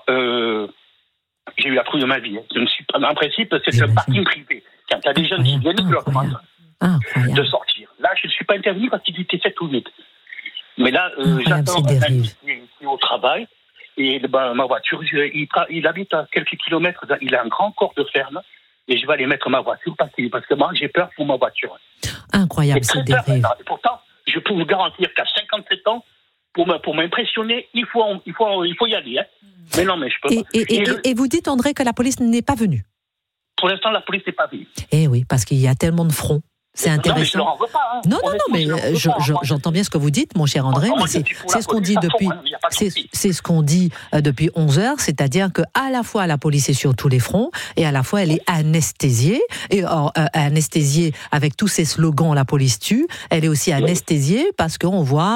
j'ai eu la trouille de ma vie. Je ne suis pas, en principe, c'est un parking privé. Quand il y a des jeunes qui viennent, je leur demande de sortir. Là, je ne suis pas intervenu parce qu'il était 7 ou 8. Mais là, j'attends au travail. Et ma voiture, il habite à quelques kilomètres. Il a un grand corps de ferme. Et je vais aller mettre ma voiture parce que moi, j'ai peur pour ma voiture. Incroyable, c'est dérive. Et pourtant, je peux vous garantir qu'à 57 ans, pour m'impressionner, il faut y aller. Mais non, mais je peux pas. Et vous dites, André, que la police n'est pas venue ? Pour l'instant, la police n'est pas venue. Eh oui, parce qu'il y a tellement de fronts. C'est intéressant. Non, mais je leur en veux pas. Non, mais j'entends bien ce que vous dites, mon cher André. Mais c'est ce qu'on dit depuis. C'est ce qu'on dit depuis 11 heures, c'est-à-dire que à la fois la police est sur tous les fronts et à la fois elle est anesthésiée. Et anesthésiée avec tous ces slogans, la police tue. Elle est aussi anesthésiée parce qu'on voit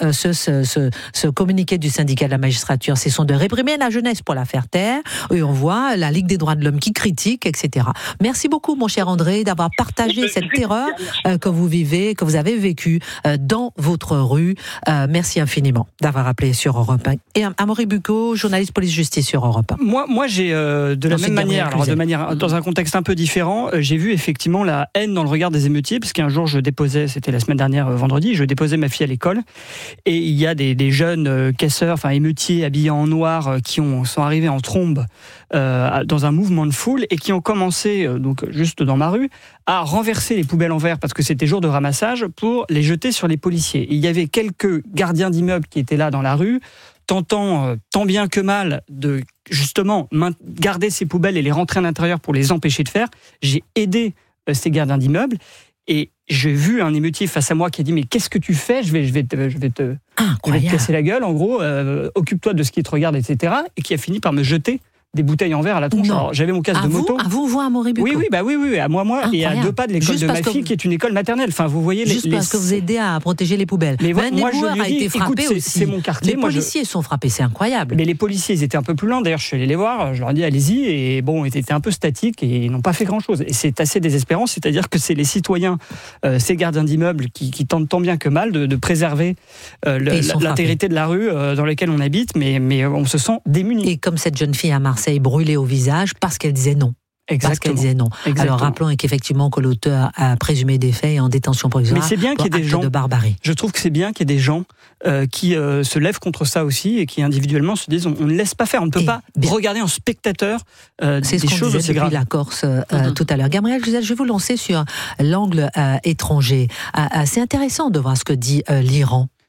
ce communiqué du syndicat de la magistrature, c'est son de réprimer la jeunesse pour la faire taire. Et on voit la Ligue des droits de l'homme qui critique, etc. Merci beaucoup, mon cher André, d'avoir partagé cette terreur que vous vivez, que vous avez vécu dans votre rue. Merci infiniment d'avoir appelé sur Europe 1. Et Amaury Bucco, journaliste police-justice sur Europe 1. Moi j'ai de la même manière, dans un contexte un peu différent, j'ai vu effectivement la haine dans le regard des émeutiers, parce qu'un jour c'était la semaine dernière, vendredi, je déposais ma fille à l'école, et il y a des jeunes casseurs, émeutiers habillés en noir, qui sont arrivés en trombe dans un mouvement de foule, et qui ont commencé, donc juste dans ma rue, à renverser les poubelles en verre parce que c'était jour de ramassage pour les jeter sur les policiers. Et il y avait quelques gardiens d'immeubles qui étaient là dans la rue, tentant tant bien que mal de justement garder ces poubelles et les rentrer à l'intérieur pour les empêcher de faire. J'ai aidé ces gardiens d'immeubles et j'ai vu un émeutier face à moi qui a dit « Mais qu'est-ce que tu fais ? Je vais te casser la gueule, en gros, occupe-toi de ce qui te regarde, etc. » Et qui a fini par me jeter des bouteilles en verre à la tronche. Alors, j'avais mon casque de moto. Vous, à Amaury Bucco. Oui, à moi, et à 2 pas de l'école de ma fille, qui est une école maternelle. Vous voyez juste parce que vous aidez à protéger les poubelles. Mais moi, je lui a été frappé écoute, aussi. C'est mon quartier. Les policiers sont frappés, c'est incroyable. Mais les policiers, ils étaient un peu plus lents. D'ailleurs, je suis allé les voir, je leur ai dit allez-y, et bon, ils étaient un peu statiques et ils n'ont pas fait grand-chose. Et c'est assez désespérant, c'est-à-dire que c'est les citoyens, ces gardiens d'immeubles, qui tentent tant bien que mal de préserver l'intégrité de la rue dans laquelle on habite, mais on se sent démunis. Et comme cette jeune fille à Marseille brûlée au visage parce qu'elle disait non. Parce qu'elle disait non. Exactement. Alors rappelons qu'effectivement que l'auteur a présumé des faits et en détention provisoire. Mais c'est bien qu'il y ait des gens de barbarie. Je trouve que c'est bien qu'il y ait des gens qui se lèvent contre ça aussi et qui individuellement se disent on ne laisse pas faire, on ne peut pas regarder en spectateur c'est des choses aussi graves. C'est ce qu'on disait depuis la Corse tout à l'heure. Gabriel, je vais vous lancer sur l'angle étranger. C'est intéressant de voir ce que dit l'Iran.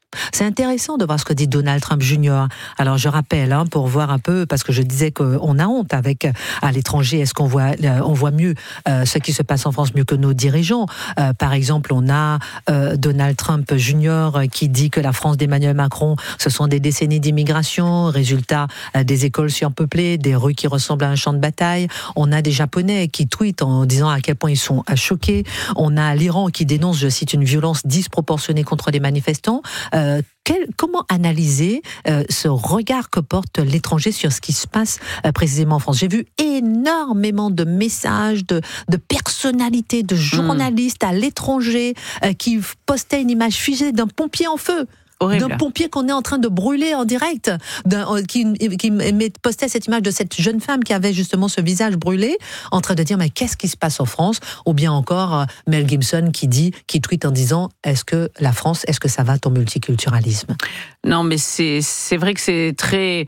C'est intéressant de voir ce que dit Donald Trump Jr. Alors je rappelle, pour voir un peu, parce que je disais qu'on a honte à l'étranger, est-ce qu'on voit mieux ce qui se passe en France mieux que nos dirigeants? Par exemple, on a Donald Trump Jr. qui dit que la France d'Emmanuel Macron, ce sont des décennies d'immigration, résultat des écoles surpeuplées, des rues qui ressemblent à un champ de bataille. On a des Japonais qui tweetent en disant à quel point ils sont choqués. On a l'Iran qui dénonce, je cite, une violence disproportionnée contre les manifestants. Comment analyser ce regard que porte l'étranger sur ce qui se passe précisément en France? J'ai vu énormément de messages de personnalités, de journalistes à l'étranger qui postaient une image figée d'un pompier en feu. Horrible. D'un pompier qu'on est en train de brûler en direct, qui postait cette image de cette jeune femme qui avait justement ce visage brûlé, en train de dire mais qu'est-ce qui se passe en France? Ou bien encore Mel Gibson qui tweet en disant est-ce que la France, est-ce que ça va ton multiculturalisme? Non, mais c'est vrai que c'est très,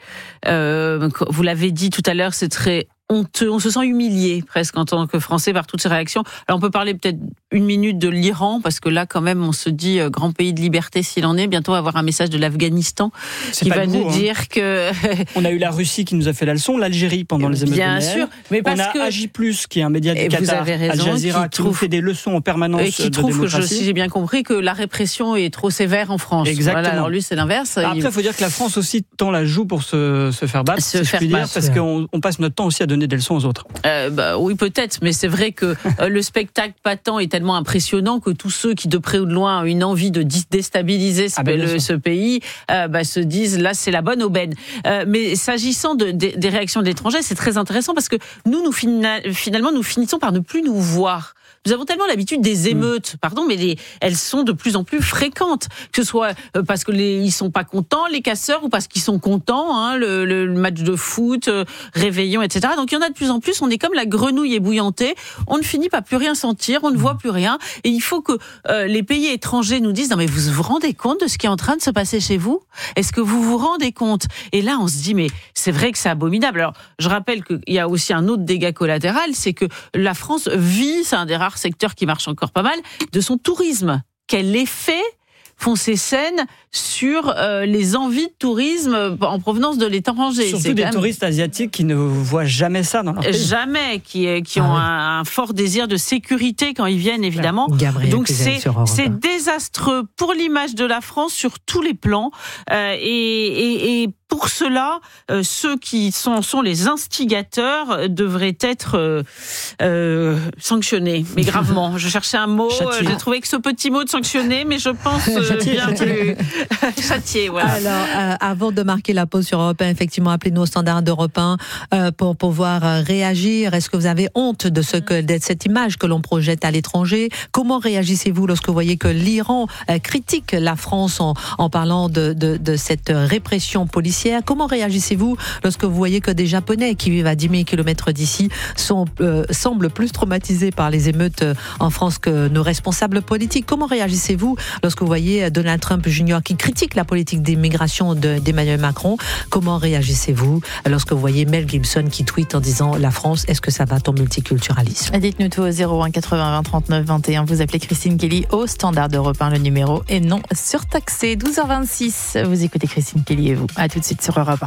vous l'avez dit tout à l'heure, c'est très honteux, on se sent humilié presque en tant que Français par toutes ces réactions. Alors on peut parler peut-être une minute de l'Iran, parce que là quand même on se dit grand pays de liberté s'il en est. Bientôt on va avoir un message de l'Afghanistan qui va nous dire que... On a eu la Russie qui nous a fait la leçon, l'Algérie pendant les émeutes de Noël. Bien sûr, mais parce on a Agi+, qui est un média du Qatar, Al Jazeera, qui nous fait des leçons en permanence de démocratie. Et qui trouve, si j'ai bien compris, que la répression est trop sévère en France. Exactement. Voilà, alors lui c'est l'inverse. Après il faut dire que la France aussi tend la joue pour se faire battre, si je puis dire, parce qu'on passe notre temps aussi à donner des leçons aux autres. Oui, peut-être, mais c'est vrai que le spectacle patent est tellement impressionnant que tous ceux qui, de près ou de loin, ont une envie de déstabiliser ce pays, se disent là, c'est la bonne aubaine. Mais s'agissant des réactions de l'étranger, c'est très intéressant parce que finalement, nous finissons par ne plus nous voir. Nous avons tellement l'habitude des émeutes, mais elles sont de plus en plus fréquentes. Que ce soit parce que ils sont pas contents, les casseurs, ou parce qu'ils sont contents, le match de foot, réveillon, etc. Donc il y en a de plus en plus. On est comme la grenouille ébouillantée. On ne finit par plus rien sentir, on ne voit plus rien. Et il faut que les pays étrangers nous disent non mais vous vous rendez compte de ce qui est en train de se passer chez vous? Est-ce que vous vous rendez compte? Et là on se dit mais c'est vrai que c'est abominable. Alors je rappelle qu'il y a aussi un autre dégât collatéral, c'est que la France vit, c'est un des rares secteur qui marche encore pas mal, de son tourisme. Quel effet font ces scènes sur les envies de tourisme en provenance de l'étranger? Surtout des touristes asiatiques qui ne voient jamais ça dans leur pays. Jamais, qui ont un fort désir de sécurité quand ils viennent, évidemment. Donc c'est désastreux pour l'image de la France sur tous les plans. Et pour cela, ceux qui sont les instigateurs devraient être sanctionnés, mais gravement. Je cherchais un mot, j'ai trouvé que ce petit mot de sanctionner, mais je pense bien plus châtié. Voilà. Alors, avant de marquer la pause sur Europe 1, effectivement, appelez-nous au standard d'Europe 1 pour pouvoir réagir. Est-ce que vous avez honte de cette image que l'on projette à l'étranger? Comment réagissez-vous lorsque vous voyez que l'Iran critique la France en parlant de cette répression policière? Comment réagissez-vous lorsque vous voyez que des Japonais qui vivent à 10 000 km d'ici semblent plus traumatisés par les émeutes en France que nos responsables politiques? Comment réagissez-vous lorsque vous voyez Donald Trump Jr. qui critique la politique d'immigration d'Emmanuel Macron? Comment réagissez-vous lorsque vous voyez Mel Gibson qui tweet en disant la France, est-ce que ça va ton multiculturalisme? Dites-nous tout au 01 80 20 39 21. Vous appelez Christine Kelly au standard d'Europe 1, le numéro est non surtaxé. 12h26. Vous écoutez Christine Kelly et vous. À tout de suite sur Europe 1.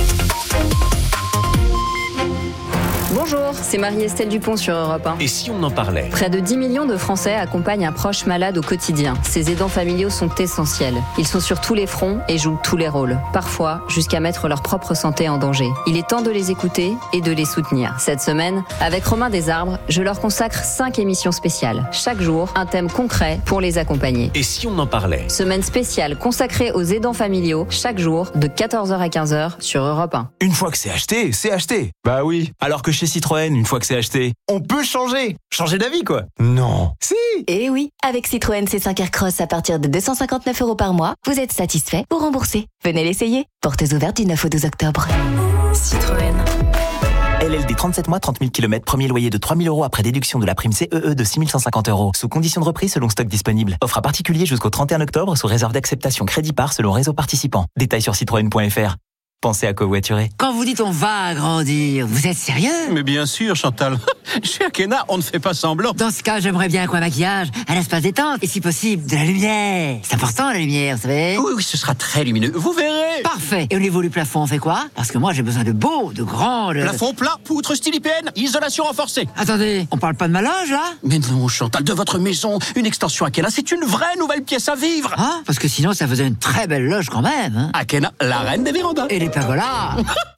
Bonjour, c'est Marie-Estelle Dupont sur Europe 1. Et si on en parlait? Près de 10 millions de Français accompagnent un proche malade au quotidien. Ces aidants familiaux sont essentiels. Ils sont sur tous les fronts et jouent tous les rôles. Parfois, jusqu'à mettre leur propre santé en danger. Il est temps de les écouter et de les soutenir. Cette semaine, avec Romain Desarbres, je leur consacre 5 émissions spéciales. Chaque jour, un thème concret pour les accompagner. Et si on en parlait? Semaine spéciale consacrée aux aidants familiaux, chaque jour, de 14h à 15h sur Europe 1. Une fois que c'est acheté, c'est acheté. Bah oui. Alors que chez Citroën, une fois que c'est acheté, on peut changer. Changer d'avis, quoi. Non. Si. Eh oui, avec Citroën C5 Aircross à partir de 259 € par mois, vous êtes satisfait ou remboursé. Venez l'essayer. Portes ouvertes du 9 au 12 octobre. Citroën. LLD 37 mois, 30 000 km, premier loyer de 3 000 € après déduction de la prime CEE de 6 150 €. Sous condition de reprise selon stock disponible. Offre à particulier jusqu'au 31 octobre sous réserve d'acceptation crédit par selon réseau participant. Détails sur citroën.fr. pensez à covoiturer. Quand vous dites on va agrandir, vous êtes sérieux? Mais bien sûr, Chantal. Chez Akena, on ne fait pas semblant. Dans ce cas, j'aimerais bien un maquillage, un espace détente et si possible, de la lumière. C'est important la lumière, vous savez? Oui, ce sera très lumineux. Vous verrez. Parfait. Et au niveau du plafond, on fait quoi? Parce que moi, j'ai besoin de beaux, de grands... Plafond plat, poutre style IPN, isolation renforcée. Attendez, on parle pas de ma loge, là? Mais non, Chantal, de votre maison, une extension Akena, c'est une vraie nouvelle pièce à vivre. Ah, parce que sinon, ça faisait une très belle loge quand même. Hein. Akena, la reine des vérandas. Et les pergolas.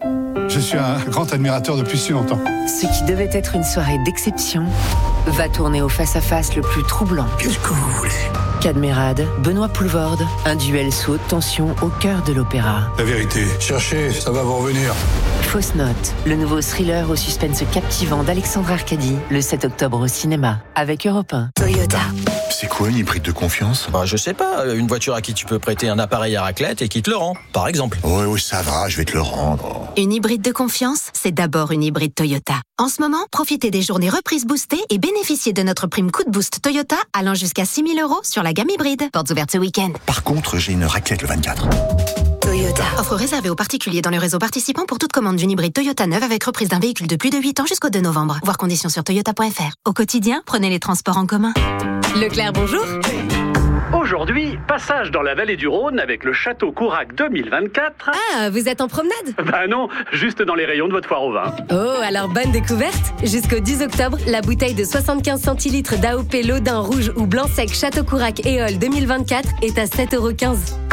Je suis un grand admirateur depuis si longtemps. Ce qui devait être une soirée d'exception va tourner au face-à-face le plus troublant. Qu'est-ce que vous voulez? Cadmerade, Benoît Poulvorde, un duel sous haute tension au cœur de l'opéra. La vérité, cherchez, ça va vous revenir. Fausse note, le nouveau thriller au suspense captivant d'Alexandre Arcadi, le 7 octobre au cinéma, avec Europe 1. Toyota. C'est quoi une hybride de confiance? Je sais pas, une voiture à qui tu peux prêter un appareil à raclette et qui te le rend, par exemple. Oui, ça va, je vais te le rendre. Une hybride de confiance, c'est d'abord une hybride Toyota. En ce moment, profitez des journées reprises boostées et bénéficiez de notre prime coup de boost Toyota allant jusqu'à 6 000 € sur la gamme hybride. Portes ouvertes ce week-end. Par contre, j'ai une raclette le 24. Toyota. Offre réservée aux particuliers dans le réseau participant pour toute commande d'une hybride Toyota neuve avec reprise d'un véhicule de plus de 8 ans jusqu'au 2 novembre. Voir conditions sur toyota.fr. Au quotidien, prenez les transports en commun. Leclerc, bonjour. Aujourd'hui, passage dans la vallée du Rhône avec le Château Courac 2024. Ah, vous êtes en promenade? Bah non, juste dans les rayons de votre foire au vin. Oh, alors bonne découverte. Jusqu'au 10 octobre, la bouteille de 75 centilitres d'AOP Laudin rouge ou blanc sec Château Courac Éole 2024 est à 7,15 €.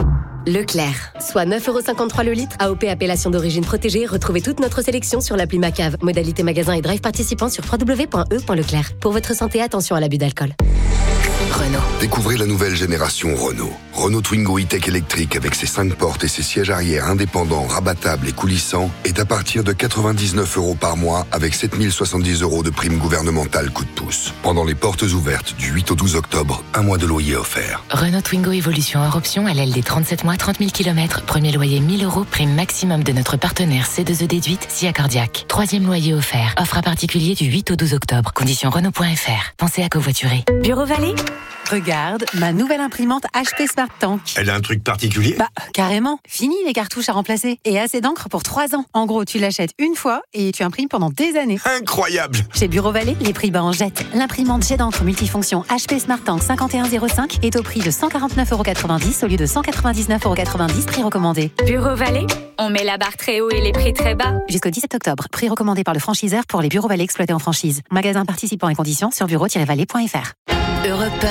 Leclerc, soit 9,53 € le litre. AOP appellation d'origine protégée. Retrouvez toute notre sélection sur l'appli Macave. Modalité magasin et drive participant sur www.e.leclerc. Pour votre santé, attention à l'abus d'alcool. Renault. Découvrez la nouvelle génération Renault. Renault Twingo E-Tech électrique avec ses 5 portes et ses sièges arrière indépendants, rabattables et coulissants est à partir de 99 € par mois avec 7070 € de prime gouvernementale coup de pouce. Pendant les portes ouvertes du 8 au 12 octobre, un mois de loyer offert. Renault Twingo Evolution hors option à LLD 37 mois, 30 000 km. Premier loyer 1 000 €, prime maximum de notre partenaire C2E déduite, SIA Cardiaque. Troisième loyer offert. Offre à particulier du 8 au 12 octobre. Conditions Renault.fr. Pensez à covoiturer. Bureau Vallée. Regarde, ma nouvelle imprimante HP Smart Tank. Elle a un truc particulier? Bah, carrément. Fini les cartouches à remplacer. Et assez d'encre pour 3 ans. En gros, tu l'achètes une fois et tu imprimes pendant des années. Incroyable! Chez Bureau Vallée, les prix bas en jette. L'imprimante jet d'encre multifonction HP Smart Tank 5105 est au prix de 149,90 € au lieu de 199,90 €, prix recommandé. Bureau Vallée, on met la barre très haut et les prix très bas. Jusqu'au 17 octobre, prix recommandé par le franchiseur pour les Bureaux Vallée exploités en franchise. Magasin participants et conditions sur bureau-vallée.fr. Europe 1.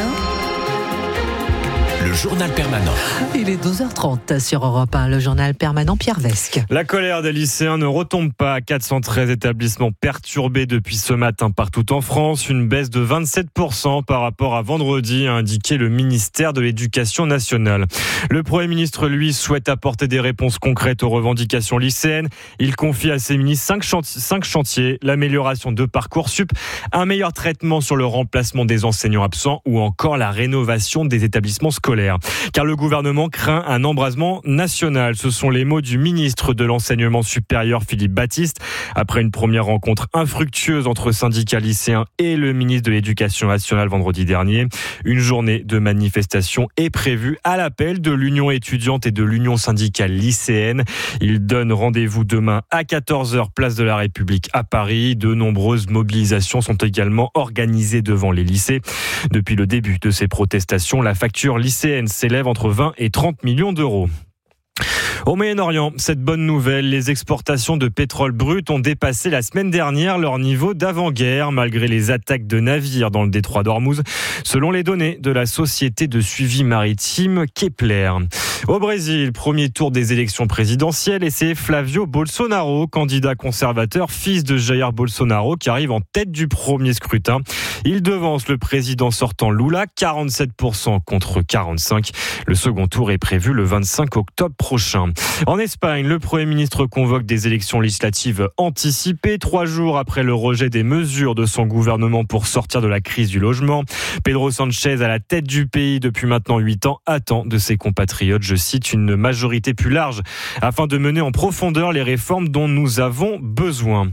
Le journal permanent. Il est 12h30 sur Europe 1, le journal permanent Pierre Vesque. La colère des lycéens ne retombe pas. 413 établissements perturbés depuis ce matin partout en France. Une baisse de 27% par rapport à vendredi, a indiqué le ministère de l'Éducation nationale. Le Premier ministre, lui, souhaite apporter des réponses concrètes aux revendications lycéennes. Il confie à ses ministres 5 chantiers, l'amélioration de Parcoursup, un meilleur traitement sur le remplacement des enseignants absents ou encore la rénovation des établissements scolaires. Car le gouvernement craint un embrasement national. Ce sont les mots du ministre de l'Enseignement supérieur, Philippe Baptiste, après une première rencontre infructueuse entre syndicats lycéens et le ministre de l'Éducation nationale vendredi dernier. Une journée de manifestation est prévue à l'appel de l'Union étudiante et de l'Union syndicale lycéenne. Ils donnent rendez-vous demain à 14h, place de la République à Paris. De nombreuses mobilisations sont également organisées devant les lycées. Depuis le début de ces protestations, la facture lycéenne s'élève entre 20 et 30 millions d'euros. Au Moyen-Orient, cette bonne nouvelle, les exportations de pétrole brut ont dépassé la semaine dernière leur niveau d'avant-guerre, malgré les attaques de navires dans le détroit d'Ormuz, selon les données de la société de suivi maritime Kepler. Au Brésil, premier tour des élections présidentielles, et c'est Flavio Bolsonaro, candidat conservateur, fils de Jair Bolsonaro, qui arrive en tête du premier scrutin. Il devance le président sortant Lula, 47% contre 45%. Le second tour est prévu le 25 octobre prochain. En Espagne, le Premier ministre convoque des élections législatives anticipées 3 jours après le rejet des mesures de son gouvernement pour sortir de la crise du logement. Pedro Sánchez, à la tête du pays depuis maintenant 8 ans, attend de ses compatriotes, je cite, une majorité plus large afin de mener en profondeur les réformes dont nous avons besoin.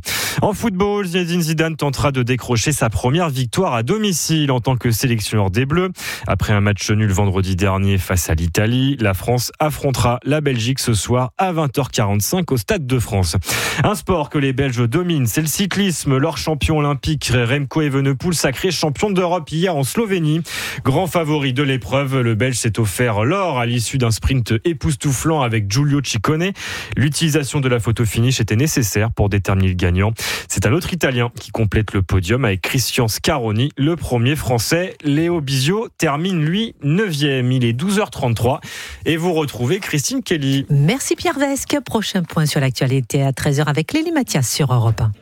En football, Zinedine Zidane tentera de décrocher sa première victoire à domicile en tant que sélectionneur des Bleus. Après un match nul vendredi dernier face à l'Italie, la France affrontera la Belgique ce soir à 20h45 au Stade de France. Un sport que les Belges dominent, c'est le cyclisme. Leur champion olympique Remco Evenepoel sacré champion d'Europe hier en Slovénie. Grand favori de l'épreuve, le Belge s'est offert l'or à l'issue d'un sprint époustouflant avec Giulio Ciccone. L'utilisation de la photo finish était nécessaire pour déterminer le gagnant. C'est un autre Italien qui complète le podium avec Christian Scaroni, le premier Français. Léo Bizio termine, lui, 9e. Il est 12h33 et vous retrouvez Christine Kelly. Merci Pierre Vesque. Prochain point sur l'actualité à 13h avec Lélie Mathias sur Europe 1.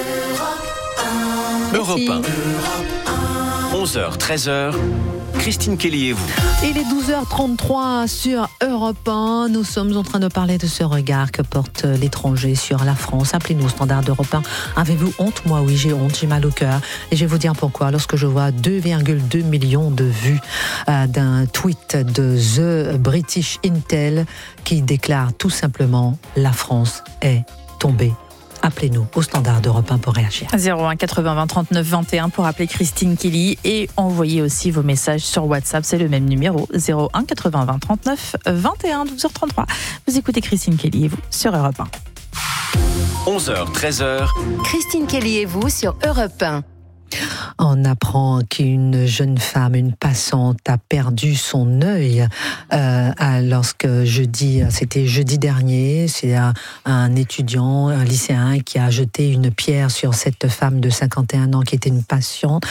Europe 1. 11h, 13h. Christine Kelly et vous. Il est 12h33 sur Europe 1. Nous sommes en train de parler de ce regard que porte l'étranger sur la France. Appelez-nous au standard d'Europe 1. Avez-vous honte ? Moi, oui, j'ai honte, j'ai mal au cœur. Et je vais vous dire pourquoi. Lorsque je vois 2,2 millions de vues d'un tweet de The British Intel qui déclare tout simplement « La France est tombée ». Appelez-nous au standard d'Europe 1 pour réagir. 01 80 20 39 21 pour appeler Christine Kelly et envoyer aussi vos messages sur WhatsApp. C'est le même numéro, 01 80 20 39 21, 12h33. Vous écoutez Christine Kelly et vous sur Europe 1. 11h, 13h. Christine Kelly et vous sur Europe 1. On apprend qu'une jeune femme, une passante, a perdu son œil lorsque c'était jeudi dernier. C'est un étudiant, un lycéen qui a jeté une pierre sur cette femme de 51 ans qui était une passante.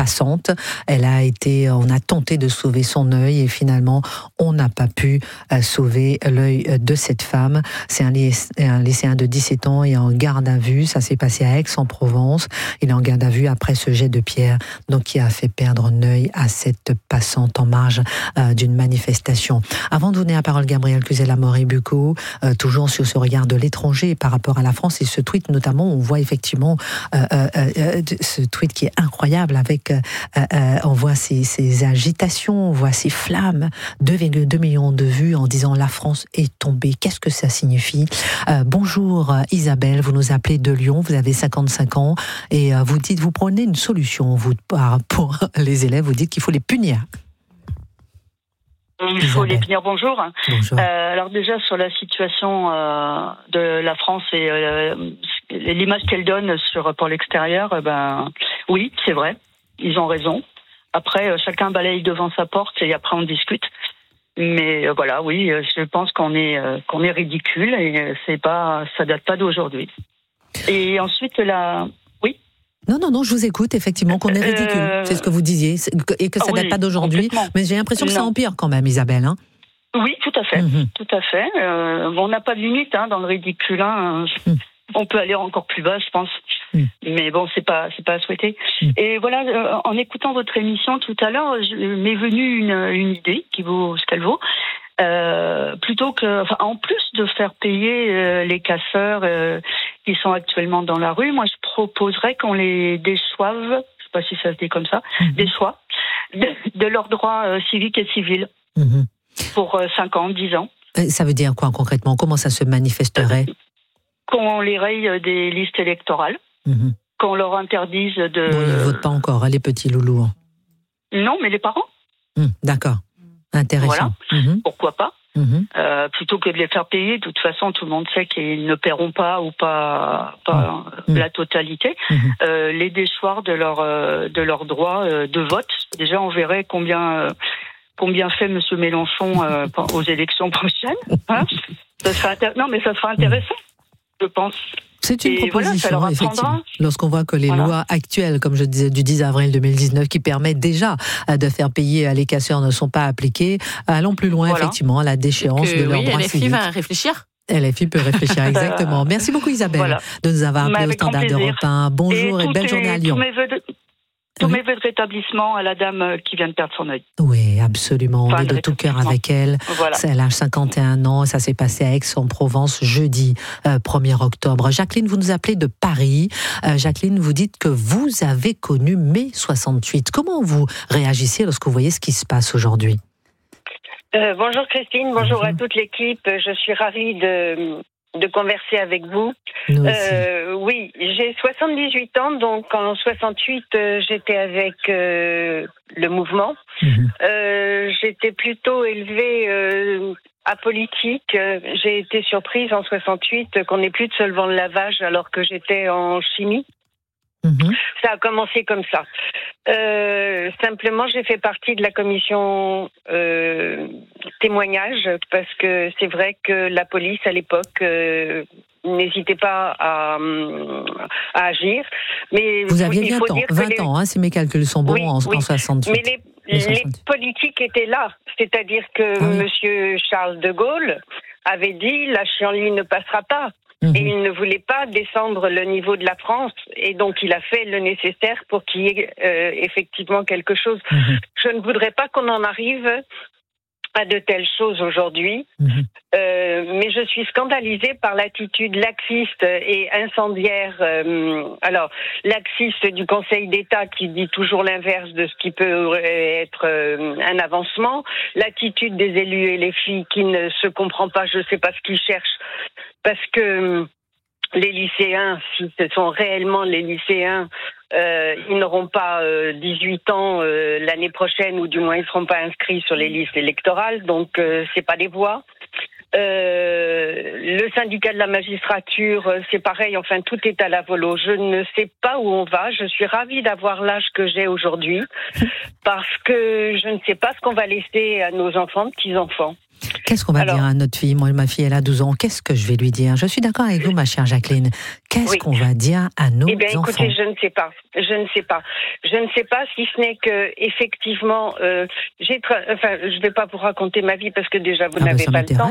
On a tenté de sauver son œil et finalement on n'a pas pu sauver l'œil de cette femme. C'est un lycéen de 17 ans et en garde à vue. Ça s'est passé à Aix-en-Provence. Il est en garde à vue après ce jet de pierre, donc qui a fait perdre un œil à cette passante en marge d'une manifestation. Avant de donner la parole, Gabriel Cluzel-Amaury-Bucco, toujours sur ce regard de l'étranger par rapport à la France et ce tweet notamment, on voit effectivement ce tweet qui est incroyable avec, on voit ces agitations, on voit ces flammes, 2,2 millions de vues en disant la France est tombée. Qu'est-ce que ça signifie ? Bonjour Isabelle, vous nous appelez de Lyon, vous avez 55 ans et vous prenez une solution, vous, pour les élèves, vous dites qu'il faut les punir. Il faut les punir, bonjour. Bonjour. Alors déjà, sur la situation de la France et l'image qu'elle donne pour l'extérieur, oui, c'est vrai, ils ont raison. Après, chacun balaye devant sa porte et après on discute. Mais voilà, oui, je pense qu'on est ridicule et ça date pas d'aujourd'hui. Et ensuite, Non, je vous écoute, effectivement, qu'on est ridicule. C'est ce que vous disiez, et que ça date pas d'aujourd'hui. Mais j'ai l'impression que ça empire quand même, Isabelle. Hein. Oui, tout à fait. Tout à fait. On n'a pas de limite dans le ridicule. On peut aller encore plus bas, je pense. Mais bon, c'est pas à souhaiter. Et voilà, en écoutant votre émission tout à l'heure, m'est venue une idée qui vaut ce qu'elle vaut. Plutôt que, en plus de faire payer les casseurs qui sont actuellement dans la rue, moi je proposerais qu'on les déçoive, je sais pas si ça se dit comme ça, déçoit de leurs droits civiques et civils pour 5 ans, 10 ans. Ça veut dire quoi concrètement ? Comment ça se manifesterait ? Qu'on les raye des listes électorales, qu'on leur interdise de... Bon, ils ne votent pas encore, les petits loulous. Non, mais les parents. D'accord. Intéressant. Voilà. Pourquoi pas plutôt que de les faire payer, de toute façon, tout le monde sait qu'ils ne paieront pas ou pas la totalité. Les déchoirs de leur droit de vote. Déjà, on verrait combien fait M. Mélenchon aux élections prochaines. Ça sera intéressant, je pense. C'est une proposition, effectivement. Lorsqu'on voit que les lois actuelles, comme je disais, du 10 avril 2019, qui permettent déjà de faire payer les casseurs ne sont pas appliquées, allons plus loin, effectivement, à la déchéance de leurs droits civiques. LFI va réfléchir. LFI peut réfléchir, exactement. Merci beaucoup, Isabelle, de nous avoir appelé au standard d'Europe 1. Bonjour et belle journée à Lyon. Tous mes vœux de rétablissement à la dame qui vient de perdre son œil. Oui, absolument. On est de tout cœur avec elle. Voilà. Elle a 51 ans. Ça s'est passé à Aix-en-Provence jeudi 1er octobre. Jacqueline, vous nous appelez de Paris. Jacqueline, vous dites que vous avez connu mai 68. Comment vous réagissez lorsque vous voyez ce qui se passe aujourd'hui ? Bonjour Christine, bonjour à toute l'équipe. Je suis ravie de converser avec vous. Oui, j'ai 78 ans, donc en 68, j'étais avec le mouvement. J'étais plutôt élevée apolitique. J'ai été surprise en 68 qu'on n'ait plus de solvant de lavage alors que j'étais en chimie. Ça a commencé comme ça. Simplement, j'ai fait partie de la commission témoignage parce que c'est vrai que la police à l'époque n'hésitait pas à agir. Mais vous aviez 20 ans, si mes calculs sont bons, en 68. Mais les politiques étaient là. C'est-à-dire que Monsieur Charles de Gaulle avait dit la chienlit ne passera pas. Et il ne voulait pas descendre le niveau de la France, et donc il a fait le nécessaire pour qu'il y ait effectivement quelque chose. Je ne voudrais pas qu'on en arrive à de telles choses aujourd'hui, mais je suis scandalisée par l'attitude laxiste et incendiaire. Alors, laxiste du Conseil d'État qui dit toujours l'inverse de ce qui peut être un avancement, l'attitude des élus et les filles qui ne se comprend pas, je ne sais pas ce qu'ils cherchent, parce que les lycéens, si ce sont réellement les lycéens, ils n'auront pas 18 ans l'année prochaine, ou du moins ils ne seront pas inscrits sur les listes électorales, donc c'est pas des voix. Le syndicat de la magistrature, c'est pareil, enfin tout est à la volo. Je ne sais pas où on va, je suis ravie d'avoir l'âge que j'ai aujourd'hui, parce que je ne sais pas ce qu'on va laisser à nos enfants, petits-enfants. Qu'est-ce qu'on va dire à notre fille? Moi, ma fille, elle a 12 ans. Qu'est-ce que je vais lui dire? Je suis d'accord avec vous, ma chère Jacqueline. Qu'est-ce qu'on va dire à nos enfants? Eh bien, écoutez, je ne sais pas. Je ne sais pas, si ce n'est que, effectivement, je ne vais pas vous raconter ma vie parce que déjà, vous n'avez pas le temps.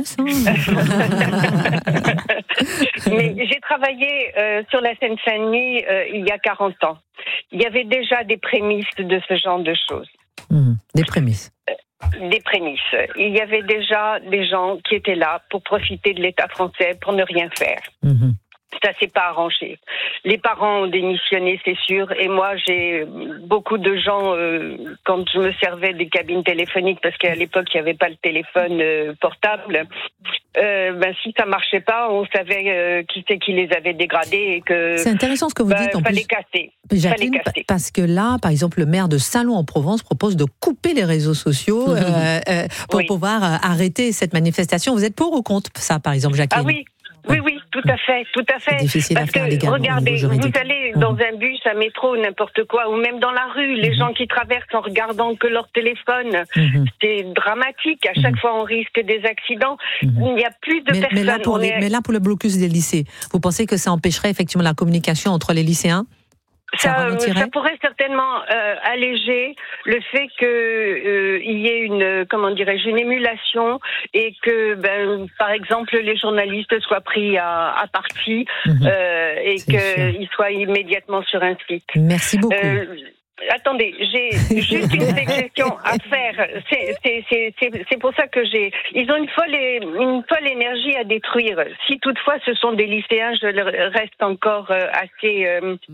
Mais j'ai travaillé sur la Seine-Saint-Denis il y a 40 ans. Il y avait déjà des prémices de ce genre de choses. Des prémices. Des prémices. Il y avait déjà des gens qui étaient là pour profiter de l'État français, pour ne rien faire. Ça s'est pas arrangé. Les parents ont démissionné, c'est sûr, et moi j'ai beaucoup de gens, quand je me servais des cabines téléphoniques, parce qu'à l'époque il n'y avait pas le téléphone portable, si ça marchait pas, on savait qui c'est qui les avait dégradés et que c'est intéressant ce que vous dites en fallait plus. Casser. Jacqueline, parce que là, par exemple, le maire de Salon-en-Provence propose de couper les réseaux sociaux pour pouvoir arrêter cette manifestation. Vous êtes pour ou contre ça, par exemple, Jacqueline? Ah oui. Oui, tout à fait. C'est difficile parce à faire, que, regardez, vous allez dans un bus, un métro, n'importe quoi, ou même dans la rue, les gens qui traversent en regardant que leur téléphone, c'est dramatique. À chaque fois, on risque des accidents. Il n'y a plus de personnes. Mais là, pour le blocus des lycées, vous pensez que ça empêcherait effectivement la communication entre les lycéens? Ça pourrait certainement alléger le fait que il y ait une émulation et que par exemple les journalistes soient pris à partie et qu'ils soient immédiatement sur un site. Merci beaucoup. Attendez, j'ai juste une suggestion à faire. C'est pour ça que ils ont une folle énergie à détruire. Si toutefois ce sont des lycéens, je reste encore assez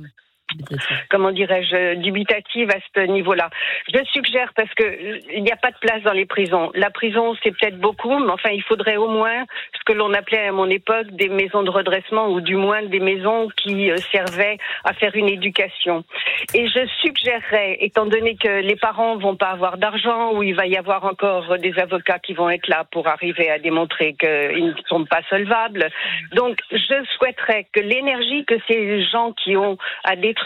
dubitative à ce niveau-là. Je suggère, parce que il n'y a pas de place dans les prisons. La prison, c'est peut-être beaucoup, mais enfin, il faudrait au moins ce que l'on appelait à mon époque des maisons de redressement, ou du moins des maisons qui servaient à faire une éducation. Et je suggérerais, étant donné que les parents vont pas avoir d'argent, ou il va y avoir encore des avocats qui vont être là pour arriver à démontrer qu'ils ne sont pas solvables. Donc, je souhaiterais que l'énergie que ces gens qui ont à détruire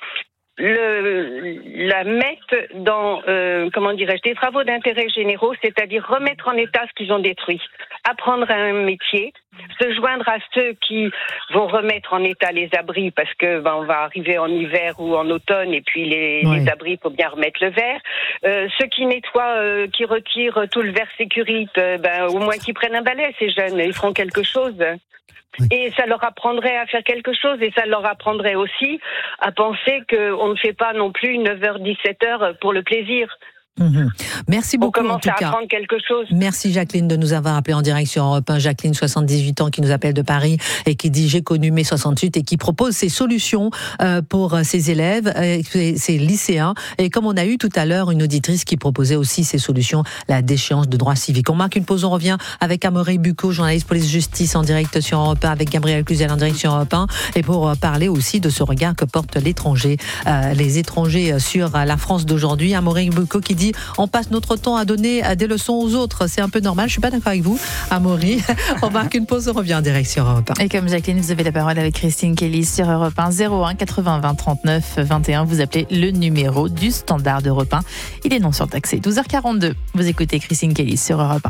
la mettre dans des travaux d'intérêt généraux, c'est-à-dire remettre en état ce qu'ils ont détruit, apprendre un métier, se joindre à ceux qui vont remettre en état les abris, parce que on va arriver en hiver ou en automne, et puis les abris, faut bien remettre le verre. Ceux qui nettoient, qui retirent tout le verre sécurité, au moins qu'ils prennent un balai, ces jeunes, ils feront quelque chose. Et ça leur apprendrait à faire quelque chose, et ça leur apprendrait aussi à penser qu'on ne fait pas non plus 9h, 17h pour le plaisir. Merci beaucoup. On commence en tout à cas. apprendre quelque chose. Merci Jacqueline de nous avoir appelé en direct sur Europe 1. Jacqueline, 78 ans, qui nous appelle de Paris et qui dit j'ai connu mai 68 et qui propose ses solutions pour ses élèves, ses lycéens. Et comme on a eu tout à l'heure une auditrice qui proposait aussi ses solutions, la déchéance de droits civiques. On marque une pause, on revient avec Amaury Bucco, journaliste police-justice en direct sur Europe 1, avec Gabriel Cluzel en direct sur Europe 1, et pour parler aussi de ce regard que porte l'étranger, les étrangers sur la France d'aujourd'hui. Amaury Bucco qui dit on passe notre temps à donner des leçons aux autres. C'est un peu normal. Je suis pas d'accord avec vous, Amaury. On marque une pause, on revient en direct sur Europe 1. Et comme Jacqueline, vous avez la parole avec Christine Kelly sur Europe 1, 01 80 20 39 21. Vous appelez le numéro du standard d'Europe 1. Il est non surtaxé. 12h42. Vous écoutez Christine Kelly sur Europe 1.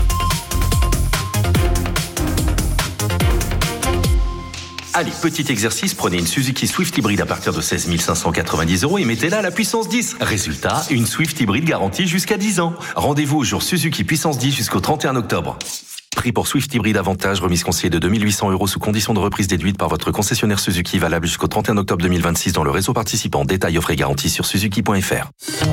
Allez, petit exercice, prenez une Suzuki Swift hybride à partir de 16 590 € et mettez-la à la puissance 10. Résultat, une Swift hybride garantie jusqu'à 10 ans. Rendez-vous au jour Suzuki puissance 10 jusqu'au 31 octobre. Prix pour Swift hybride avantage, remise conseillée de 2 800 € sous condition de reprise déduite par votre concessionnaire Suzuki, valable jusqu'au 31 octobre 2026 dans le réseau participant. Détails offre et garantie sur suzuki.fr.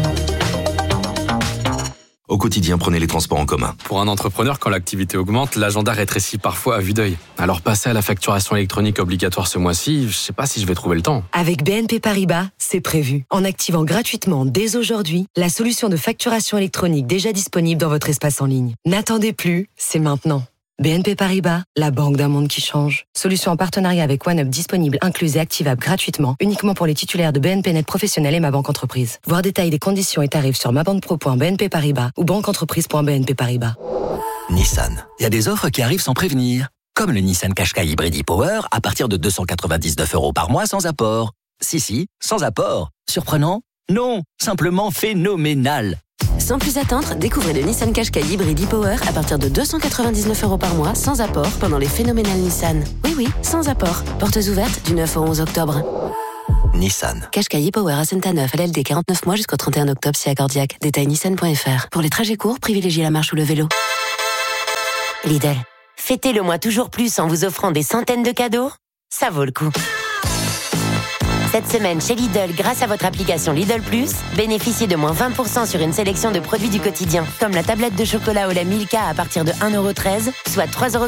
Au quotidien, prenez les transports en commun. Pour un entrepreneur, quand l'activité augmente, l'agenda rétrécit parfois à vue d'œil. Alors passer à la facturation électronique obligatoire ce mois-ci, je sais pas si je vais trouver le temps. Avec BNP Paribas, c'est prévu. En activant gratuitement dès aujourd'hui la solution de facturation électronique déjà disponible dans votre espace en ligne. N'attendez plus, c'est maintenant. BNP Paribas, la banque d'un monde qui change. Solution en partenariat avec OneUp disponible, incluse et activable gratuitement, uniquement pour les titulaires de BNP Net Professionnel et Ma Banque Entreprise. Voir détails des conditions et tarifs sur mabanquepro.bnp Paribas ou banqueentreprise.bnp Paribas. Nissan. Il y a des offres qui arrivent sans prévenir. Comme le Nissan Qashqai Hybrid e-Power à partir de 299 € par mois sans apport. Si, sans apport. Surprenant? Non, simplement phénoménal. Sans plus attendre, découvrez le Nissan Qashqai Hybrid e-Power à partir de 299 € par mois, sans apport, pendant les phénoménales Nissan. Oui, sans apport. Portes ouvertes du 9 au 11 octobre. Nissan. Qashqai e-Power à Sainte-Anneuf, LLD 49 mois jusqu'au 31 octobre, si accordiaque. Détail nissan.fr. Pour les trajets courts, privilégiez la marche ou le vélo. Lidl. Fêtez le mois toujours plus en vous offrant des centaines de cadeaux. Ça vaut le coup. Cette semaine, chez Lidl, grâce à votre application Lidl Plus, bénéficiez de moins 20% sur une sélection de produits du quotidien, comme la tablette de chocolat au lait Milka à partir de 1,13 €, soit 3,99